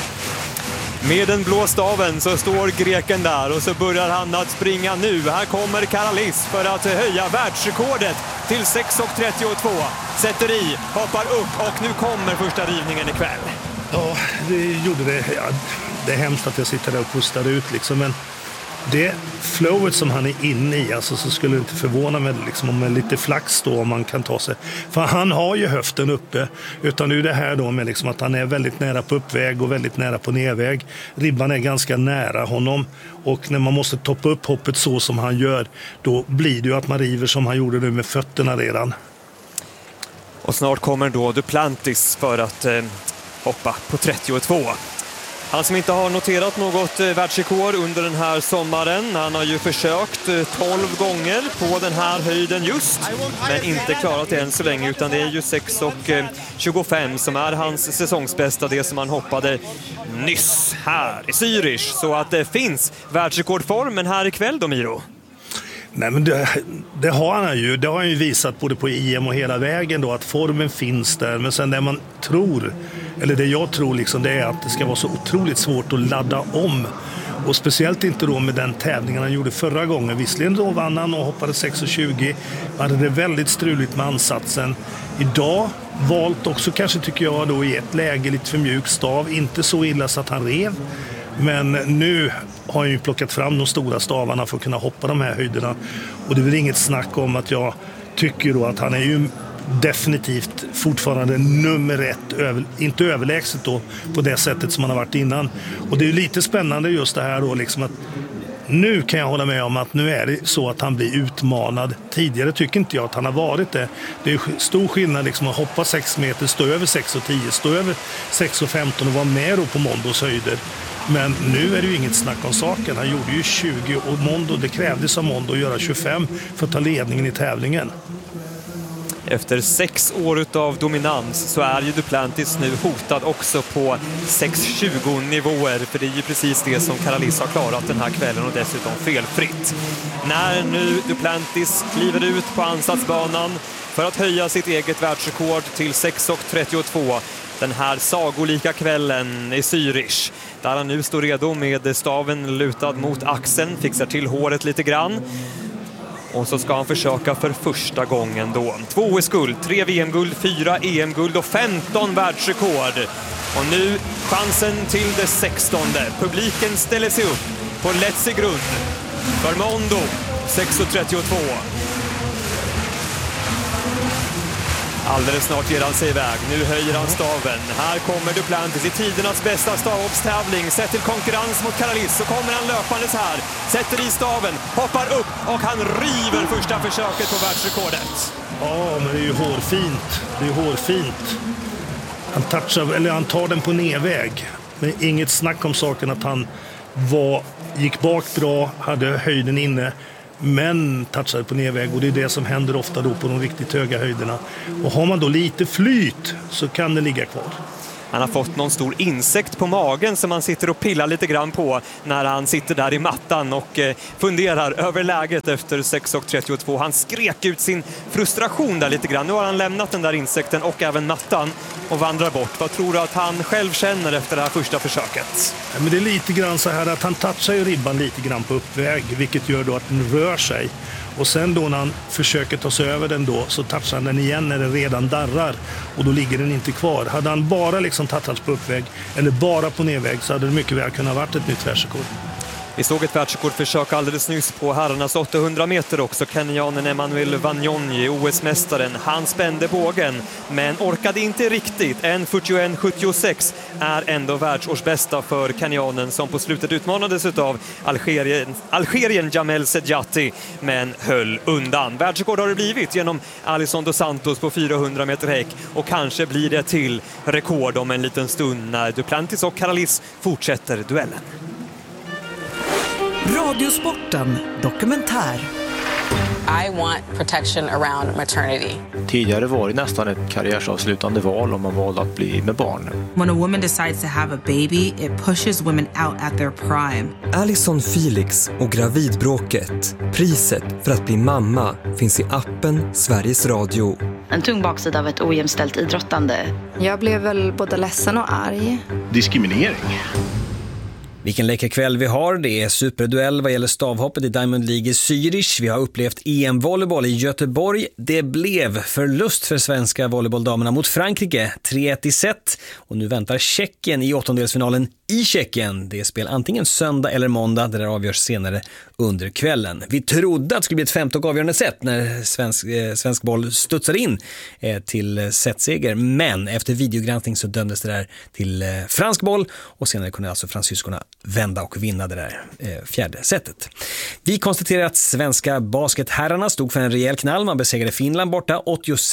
Med den blå staven så står greken där och så börjar han att springa nu. Här kommer Karalis för att höja världsrekordet till 6,32. Sätter i, hoppar upp och nu kommer första rivningen ikväll. Ja, det gjorde det. Ja, det är hemskt att jag sitter där och pustar ut liksom, men det flowet som han är inne i, alltså, så skulle det inte förvåna mig liksom, om med lite flax då, om man kan ta sig. För han har ju höften uppe, utan nu är det här då med liksom att han är väldigt nära på uppväg och väldigt nära på nedväg. Ribban är ganska nära honom, och när man måste toppa upp hoppet så som han gör, då blir det ju att man river som han gjorde nu med fötterna redan. Och snart kommer då Duplantis för att hoppa på 32. Han som inte har noterat något världsrekord under den här sommaren. Han har ju försökt 12 gånger på den här höjden just, men inte klarat det än så länge, utan det är ju 6,25 som är hans säsongsbästa, det som han hoppade nyss här i Zürich. Så att det finns världsrekordformen här ikväll då, Miro. Nej, men det har han ju. Det har han ju visat både på EM och hela vägen då, att formen finns där. Men sen det man tror, eller det jag tror liksom, det är att det ska vara så otroligt svårt att ladda om. Och speciellt inte då med den tävlingen han gjorde förra gången. Visserligen då vann han och hoppade 6,20. Hade det väldigt struligt med ansatsen. Idag valt också kanske, tycker jag då, i ett läge lite för mjuk stav. Inte så illa så att han rev. Men nu har han ju plockat fram de stora stavarna för att kunna hoppa de här höjderna. Och det är väl inget snack om att jag tycker då att han är ju definitivt fortfarande nummer 1, inte överlägset då på det sättet som han har varit innan. Och det är ju lite spännande just det här då liksom, att nu kan jag hålla med om att nu är det så att han blir utmanad. Tidigare tycker inte jag att han har varit det. Det är stor skillnad liksom att hoppa 6 meter, stå över 6,10, stå över 6,15 och vara med då på Mondos höjder. Men nu är det ju inget snack om saken. Han gjorde ju 20 och Mondo, det krävdes av Mondo att göra 25 för att ta ledningen i tävlingen. Efter 6 år av dominans så är ju Duplantis nu hotad också på 6,20 nivåer. För det är ju precis det som Karalis har klarat den här kvällen och dessutom felfritt. När nu Duplantis kliver ut på ansatsbanan för att höja sitt eget världsrekord till 6,32 den här sagolika kvällen i Zürich, där han nu står redo med staven lutad mot axeln, fixar till håret lite grann. Och så ska han försöka för första gången då. 2 OS-guld, 3 VM-guld, 4 EM-guld och 15 världsrekord. Och nu chansen till det 16:e. Publiken ställer sig upp på lätsig grund för Mondo 6,32. Alldeles snart ger han sig iväg. Nu höjer han staven. Här kommer Duplantis i tidernas bästa stavhoppstävling. Sett till konkurrens mot Karalis så kommer han löpandes här. Sätter i staven, hoppar upp och han river första försöket på världsrekordet. Ja, men det är ju hårfint. Han tar den på nedväg. Men inget snack om saken att han gick bak bra, hade höjden inne, men touchade på nedväg. Och det är det som händer ofta då på de riktigt höga höjderna. Och har man då lite flyt så kan det ligga kvar. Han har fått någon stor insekt på magen som han sitter och pillar lite grann på när han sitter där i mattan och funderar över läget efter 6.32. Han skrek ut sin frustration där lite grann. Nu har han lämnat den där insekten och även mattan och vandrar bort. Vad tror du att han själv känner efter det här första försöket? Ja, men det är lite grann så här att han touchar ju ribban lite grann på uppväg, vilket gör då att den rör sig. Och sen då när han försöker ta sig över den då, så touchar han den igen när den redan darrar. Och då ligger den inte kvar. Hade han bara liksom touchat på uppväg eller bara på nedväg så hade det mycket väl kunnat varit ett nytt världsrekord. Vi såg ett världsrekordförsök alldeles nyss på herrarnas 800 meter också. Kenyanen Emmanuel Wanyonyi, OS-mästaren, han spände bågen men orkade inte riktigt. 1:41,76 är ändå världsårsbästa för kenyanen som på slutet utmanades av Algerien Jamel Sedjati men höll undan. Världsrekord har det blivit genom Alisson dos Santos på 400 meter häck och kanske blir det till rekord om en liten stund när Duplantis och Karalis fortsätter duellen. Radiosporten dokumentär. I want protection around maternity. Tidigare var det nästan ett karriärsavslutande val om man valde att bli med barn. When a woman decides to have a baby, it pushes women out at their prime. Alison Felix och gravidbråket. Priset för att bli mamma finns i appen Sveriges Radio. En tung baksida av ett ojämställt idrottande. Jag blev väl både ledsen och arg. Diskriminering. Vilken läckerkväll vi har. Det är superduell vad gäller stavhoppet i Diamond League i Zürich. Vi har upplevt EM-volleyboll i Göteborg. Det blev förlust för svenska volleybolldamerna mot Frankrike. 3-1 i set. Och nu väntar Tjeckien i åttondelsfinalen i Tjeckien. Det är spel antingen söndag eller måndag. Det där avgörs senare under kvällen. Vi trodde att det skulle bli ett femte och avgörande set när svensk boll studsade in till setseger. Men efter videogranskning så dömdes det där till fransk boll. Och senare kunde alltså fransyskorna vända och vinna det där fjärde setet. Vi konstaterar att svenska basketherrarna stod för en rejäl knall. Man besegrade Finland borta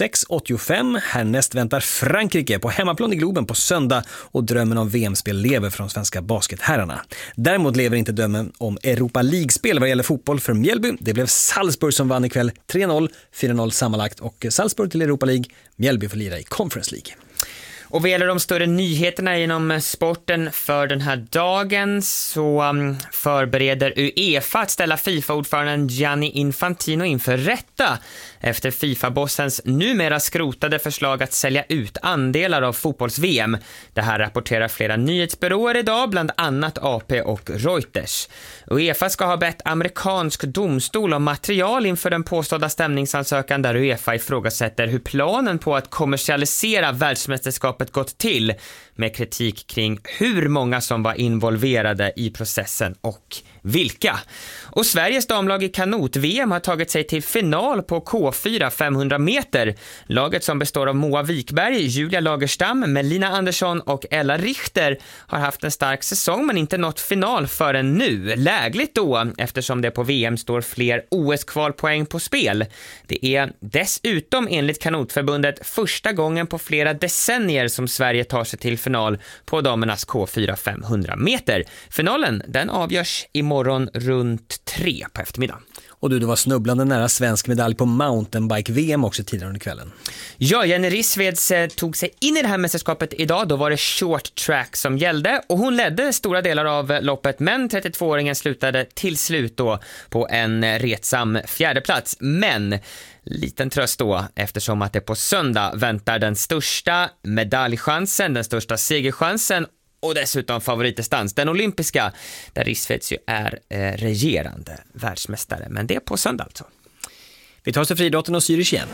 86-85. Härnäst väntar Frankrike på hemmaplan i Globen på söndag och drömmen om VM-spel lever från svenska basketherrarna. Däremot lever inte drömmen om Europa League-spel vad gäller fotboll för Mjällby. Det blev Salzburg som vann ikväll 3-0, 4-0 sammanlagt och Salzburg till Europa League. Mjällby får lira i Conference League. Och vad gäller de större nyheterna inom sporten för den här dagen så förbereder UEFA att ställa FIFA-ordföranden Gianni Infantino inför rätta efter FIFA-bossens numera skrotade förslag att sälja ut andelar av fotbolls-VM. Det här rapporterar flera nyhetsbyråer idag, bland annat AP och Reuters. UEFA ska ha bett amerikansk domstol om material inför den påstådda stämningsansökan där UEFA ifrågasätter hur planen på att kommersialisera världsmästerskapet gått till, med kritik kring hur många som var involverade i processen och vilka. Och Sveriges damlag i kanot-VM har tagit sig till final på K4 500 meter. Laget som består av Moa Wikberg, Julia Lagerstam, Melina Andersson och Ella Richter har haft en stark säsong men inte nått final förrän nu. Lägligt då, eftersom det på VM står fler OS-kvalpoäng på spel. Det är dessutom enligt kanotförbundet första gången på flera decennier som Sverige tar sig till final på damernas K4 500 meter. Finalen, den avgörs imorgon runt 3 på eftermiddagen. Och det var snubblande nära svensk medalj på mountainbike-VM också tidigare under kvällen. Ja, Jenny Rissveds tog sig in i det här mästerskapet idag. Då var det short track som gällde och hon ledde stora delar av loppet, men 32-åringen slutade till slut då på en retsam fjärdeplats. Men liten tröst då, eftersom att det på söndag väntar den största medaljchansen, den största segerchansen och dessutom favoritdistans, den olympiska, där Rissveds ju är regerande världsmästare. Men det är på söndag alltså. Vi tar oss till friidrotten och Zürich igen.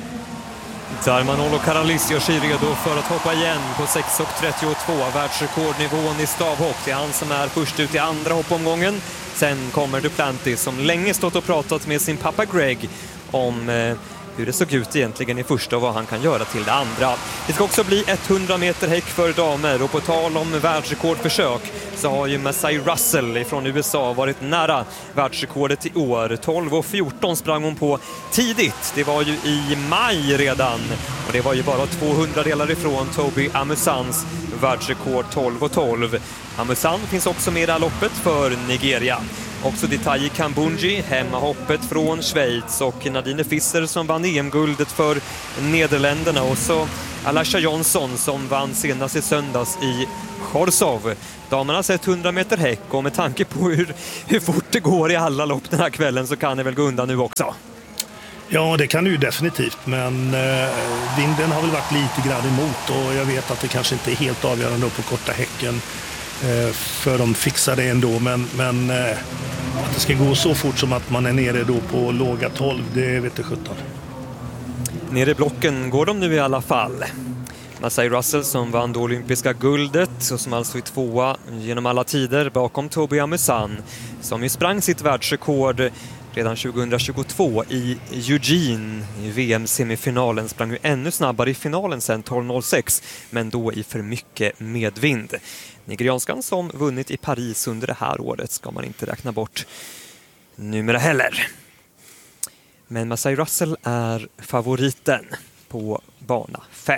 Där Manolo Karalis gör sig redo för att hoppa igen på 6.32, världsrekordnivån i stavhopp. Det är han som är först ut i andra hoppomgången. Sen kommer Duplantis som länge stått och pratat med sin pappa Greg om hur det såg ut egentligen i första och vad han kan göra till det andra. Det ska också bli 100 meter häck för damer och på tal om världsrekordförsök så har ju Masai Russell från USA varit nära världsrekordet i år. 12:14 sprang hon på tidigt. Det var ju i maj redan och det var ju bara 200 delar ifrån Toby Amusans världsrekord 12:12. Amusan finns också med i loppet för Nigeria. Också Detayi Kambunji, hemmahoppet från Schweiz och Nadine Fisser som vann EM-guldet för Nederländerna och så Alasha Johnson som vann senast i söndags i Chorzów. Damerna har sett 100 meter häck och med tanke på hur fort det går i alla lopp den här kvällen så kan det väl gå undan nu också. Ja, det kan det ju definitivt, men vinden har väl varit lite grann emot och jag vet att det kanske inte är helt avgörande på korta häcken. För de fixar det ändå, men att det ska gå så fort som att man är nere då på låga 12, det vet jag 17. Nere i blocken går de nu i alla fall. Masai Russell som vann det olympiska guldet och som alltså är tvåa genom alla tider bakom Toby Amusan som ju sprang sitt världsrekord redan 2022 i Eugene i VM-semifinalen. Sprang ju ännu snabbare i finalen sen 12:06 men då i för mycket medvind. Nigerianskan som vunnit i Paris under det här året ska man inte räkna bort numera heller. Men Masai Russell är favoriten på bana 5.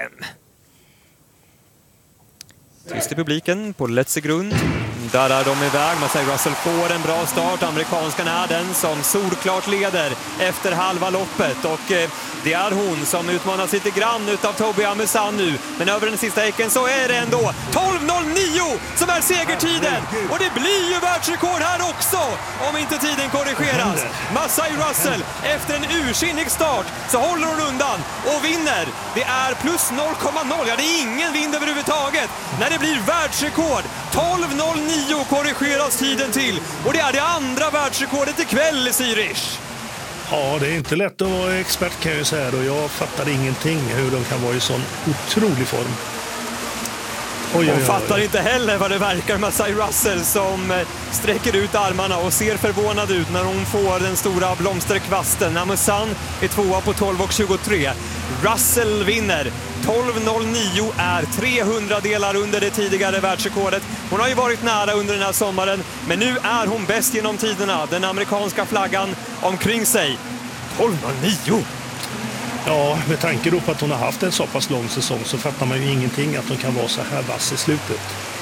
Tyst i publiken på Letzegrund. Där är de iväg. Masai Russell får en bra start. Amerikanskan är den som solklart leder efter halva loppet. Och det är hon som utmanas lite grann utav Toby Amusan nu. Men över den sista häcken så är det ändå 12:09 som är segertiden. Och det blir ju världsrekord här också om inte tiden korrigeras. Masai Russell efter en ursinnig start så håller hon undan och vinner. Det är plus 0,0. Ja, det är ingen vind överhuvudtaget. När det blir världsrekord 12:09 korrigeras tiden till. Och det är det andra världsrekordet ikväll i Zürich. Ja, det är inte lätt att vara expert kan jag ju säga då. Jag fattar ingenting hur de kan vara i sån otrolig form. Hon fattar inte heller vad det verkar. Masai Russell som sträcker ut armarna och ser förvånad ut när hon får den stora blomsterkvasten. Amusan är tvåa på 12:23. Russell vinner. 12:09 är 300 delar under det tidigare världsrekordet. Hon har ju varit nära under den här sommaren, men nu är hon bäst genom tiderna. Den amerikanska flaggan omkring sig. 12:09! Ja, med tanke då på att hon har haft en så pass lång säsong så fattar man ju ingenting att hon kan vara så här vass i slutet.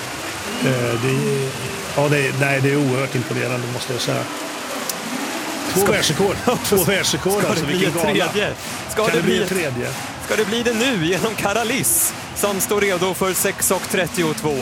Det är oerhört imponerande måste jag säga. Två världsrekord alltså, vilken gala. Ska det bli ett tredje? Ska det bli det nu genom Karalis som står redo för 6:32.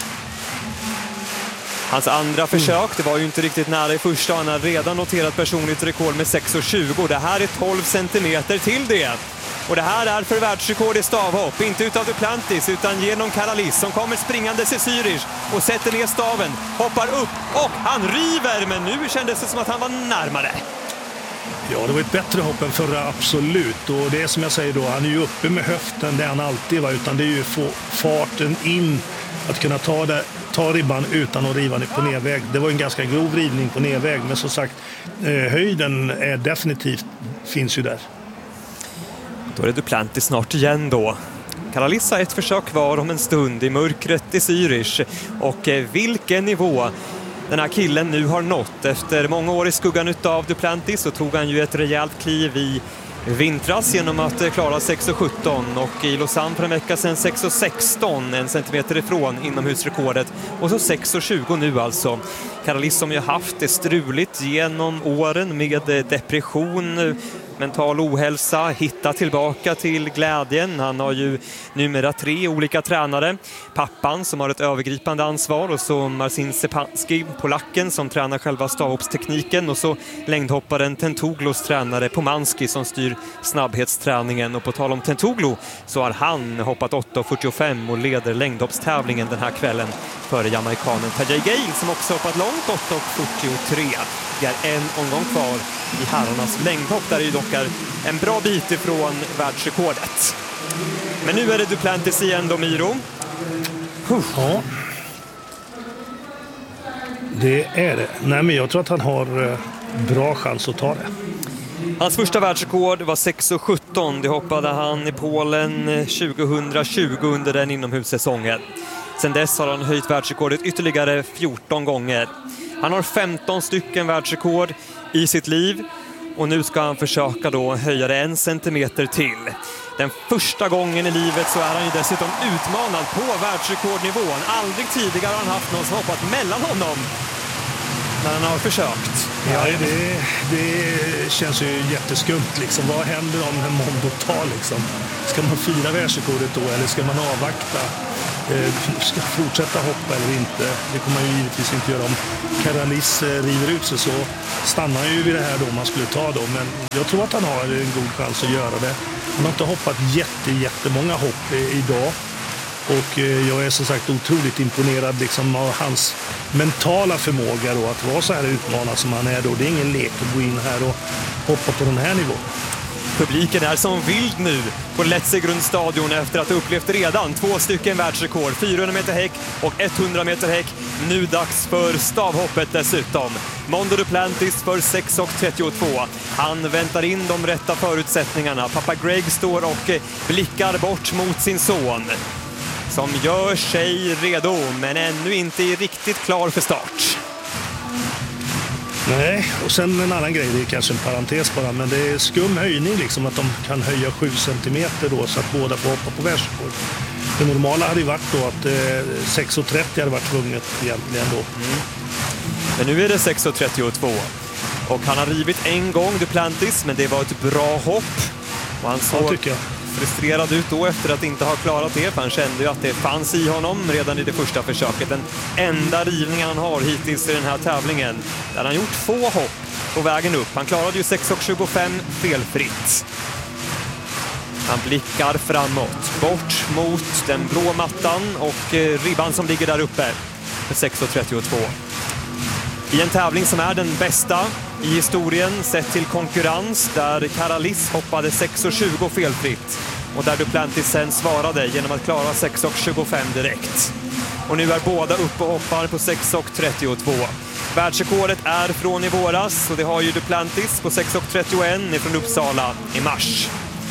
Hans andra försök, det var ju inte riktigt nära i första. Han har redan noterat personligt rekord med 6:20. Det här är 12 centimeter till det. Och det här är för världsrekord i stavhopp. Inte utav Duplantis utan genom Karalis som kommer springandes i Zürich och sätter ner staven, hoppar upp och han river. Men nu kändes det som att han var närmare. Ja, det var ett bättre hopp än förra, absolut. Och det är som jag säger då, han är ju uppe med höften, det är han alltid va, utan det är ju få farten in, att kunna ta ribban utan att riva på nedväg. Det var en ganska grov rivning på nedväg, men som sagt, höjden är definitivt, finns ju där. Då är det Duplantis snart igen då. Karalis har ett försök kvar om en stund i mörkret i Zürich. Och vilken nivå den här killen nu har nått. Efter många år i skuggan utav Duplantis så tog han ju ett rejält kliv i vintras genom att klara 6:17 och i Lausanne för en vecka sedan 6:16, en centimeter ifrån inomhusrekordet. Och så 6:20 nu alltså. Karalis som ju haft det struligt genom åren med depression, mental ohälsa, hitta tillbaka till glädjen. Han har ju numera 3 olika tränare. Pappan som har ett övergripande ansvar och så Marcin Szczepanski, polacken som tränar själva stavhoppstekniken och så längdhopparen Tentoglos tränare Pomanski som styr snabbhetsträningen. Och på tal om Tentoglo så har han hoppat 8:45 och leder längdhoppstävlingen den här kvällen före jamaikanen Tajay Gale som också hoppat långt 8:43. Det är en omgång kvar i herrarnas längdhopp där det dock är en bra bit ifrån världsrekordet. Men nu är det Duplantis igen då, Miro. Ja. Det är det. Nej, men jag tror att han har bra chans att ta det. Hans första världsrekord var 6,17. Det hoppade han i Polen 2020 under den inomhussäsongen. Sen dess har han höjt världsrekordet ytterligare 14 gånger. Han har 15 stycken världsrekord i sitt liv och nu ska han försöka då höja det 1 centimeter till. Den första gången i livet så är han ju dessutom utmanad på världsrekordnivån. Aldrig tidigare har han haft någon som hoppat mellan honom när han har försökt. Ja, det känns ju jätteskumt liksom. Vad händer om en Mondo tar liksom? Ska man fira världsrekordet då eller ska man avvakta? Ska fortsätta hoppa eller inte? Det kommer man ju givetvis inte göra. Om Karalis river ut sig så stannar han ju vid det här då man skulle ta då. Men jag tror att han har en god chans att göra det. Han har inte hoppat jättemånga hopp idag. Och jag är som sagt otroligt imponerad liksom av hans mentala förmåga då, att vara så här utmanad som han är då. Det är ingen lek att gå in här och hoppa på den här nivån. Publiken är som vild nu på Letzigrund-stadion efter att ha upplevt redan 2 stycken världsrekord. 400 meter häck och 100 meter häck. Nu dags för stavhoppet dessutom. Mondo Duplantis för 6,32. Han väntar in de rätta förutsättningarna. Pappa Greg står och blickar bort mot sin son, som gör sig redo men ännu inte är riktigt klar för start. Nej, och sen en annan grej, det är kanske en parentes bara, men det är skum höjning liksom, att de kan höja 7 centimeter då så att båda får hoppa på världsrekord. Det normala hade ju varit då att 6,30 hade varit tvunget egentligen då. Men nu är det 6,32 och han har rivit en gång Duplantis, men det var ett bra hopp och han såg frustrerad ut då efter att inte ha klarat det, för han kände ju att det fanns i honom redan i det första försöket. Den enda rivningen han har hittills i den här tävlingen, där han har gjort 2 hopp på vägen upp. Han klarade ju 6,25 felfritt. Han blickar framåt, bort mot den blå mattan och ribban som ligger där uppe för 6,32. I en tävling som är den bästa i historien sett till konkurrens, där Karalis hoppade 6,20 felfritt och där Duplantis sen svarade genom att klara 6,25 direkt. Och nu är båda uppe och hoppar på 6,32. Världsrekordet är från i våras och det har ju Duplantis på 6,31 från Uppsala i mars.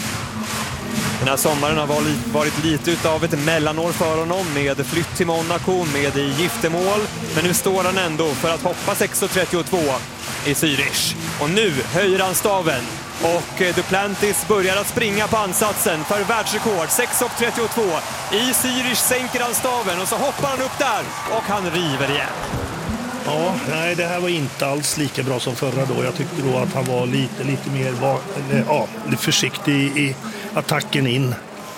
Den här sommaren har varit lite utav ett mellanår för honom med flytt till Monaco, med giftermål. Men nu står han ändå för att hoppa 6,32 i Zürich. Och nu höjer han staven och Duplantis börjar att springa på ansatsen för världsrekord 6,32. I Zürich sänker han staven och så hoppar han upp där och han river igen. Ja, nej, det här var inte alls lika bra som förra då. Jag tyckte då att han var lite mer lite försiktig i attacken in.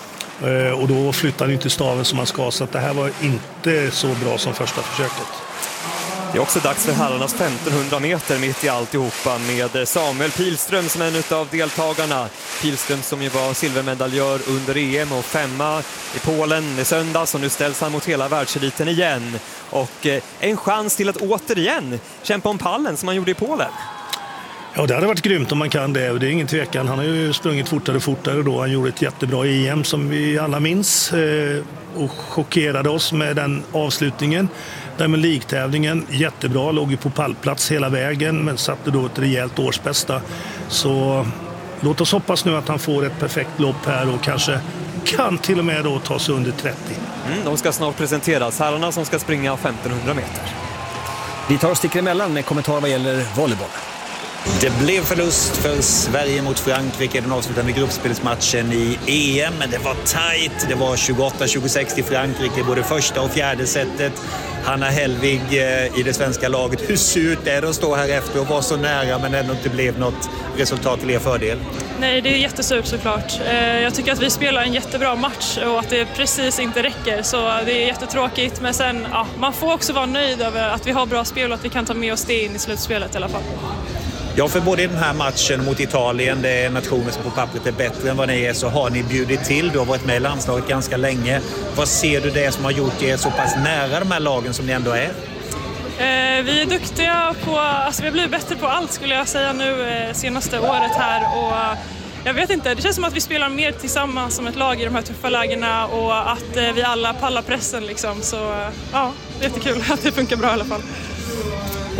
Och då flyttade han inte staven som han ska, så att det här var inte så bra som första försöket. Det är också dags för herrarnas 1500 meter mitt i alltihopa med Samuel Pilström som en av deltagarna. Pilström som ju var silvermedaljör under EM och 5:a i Polen i söndags, och nu ställs han mot hela världseliten igen. Och en chans till att återigen kämpa om pallen som han gjorde i Polen. Ja, det hade varit grymt om man kan det, och det är ingen tvekan. Han har ju sprungit fortare då. Han gjorde ett jättebra EM som vi alla minns och chockerade oss med den avslutningen. Diamond League-tävlingen, jättebra, låg ju på pallplats hela vägen men satte då ett rejält årsbästa. Så låt oss hoppas nu att han får ett perfekt lopp här och kanske kan till och med då ta sig under 30. De ska snart presenteras, herrarna som ska springa 1500 meter. Vi tar och sticker emellan med kommentarer vad gäller volleyboll. Det blev förlust för Sverige mot Frankrike i den avslutande gruppspelsmatchen i EM, men det var tajt. Det var 28-26 till Frankrike, både första och fjärde setet. Hanna Hellvig i det svenska laget, hur surt är det att stå här efter och vara så nära men ändå inte blev något resultat till er fördel? Nej, det är jättesurt såklart. Jag tycker att vi spelar en jättebra match och att det precis inte räcker, så det är jättetråkigt. Men sen, man får också vara nöjd över att vi har bra spel och att vi kan ta med oss det in i slutspelet i alla fall. Ja, för både i den här matchen mot Italien, det är nationer som på pappret är bättre än vad ni är, så har ni bjudit till. Du har varit med i landslaget ganska länge. Vad ser du det som har gjort er så pass nära de här lagen som ni ändå är? Vi är duktiga på, vi har blivit bättre på allt skulle jag säga nu senaste året här, och jag vet inte, det känns som att vi spelar mer tillsammans som ett lag i de här tuffa lägena och att vi alla pallar pressen liksom, så ja, det är jättekul att det funkar bra i alla fall.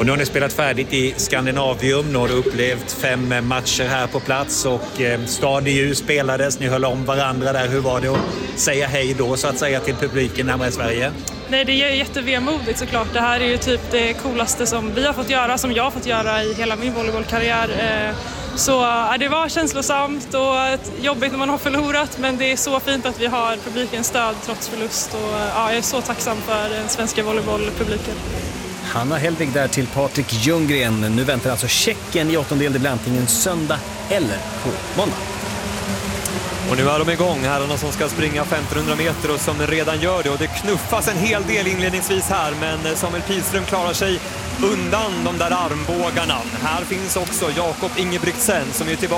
Och nu har ni spelat färdigt i Skandinavium. Nu har du upplevt 5 matcher här på plats och Stad i ljus spelades. Ni höll om varandra där. Hur var det att säga hej då så att säga till publiken hemma i Sverige? Nej, det är jättevemodigt såklart. Det här är ju typ det coolaste som vi har fått göra, som jag har fått göra i hela min volleybollkarriär. Så det var känslosamt och jobbigt när man har förlorat, men det är så fint att vi har publikens stöd trots förlust. Och jag är så tacksam för den svenska volleybollpubliken. Hanna Hellvig där till Patrik Ljunggren. Nu väntar alltså Tjeckien i åttondel. Det blir antingen söndag eller på måndag. Och nu är de igång, herrarna som ska springa 1500 meter och som redan gör det. Och det knuffas en hel del inledningsvis här, men Samuel Pilström klarar sig undan de där armbågarna. Här finns också Jakob Ingebrigtsen som är tillbaka.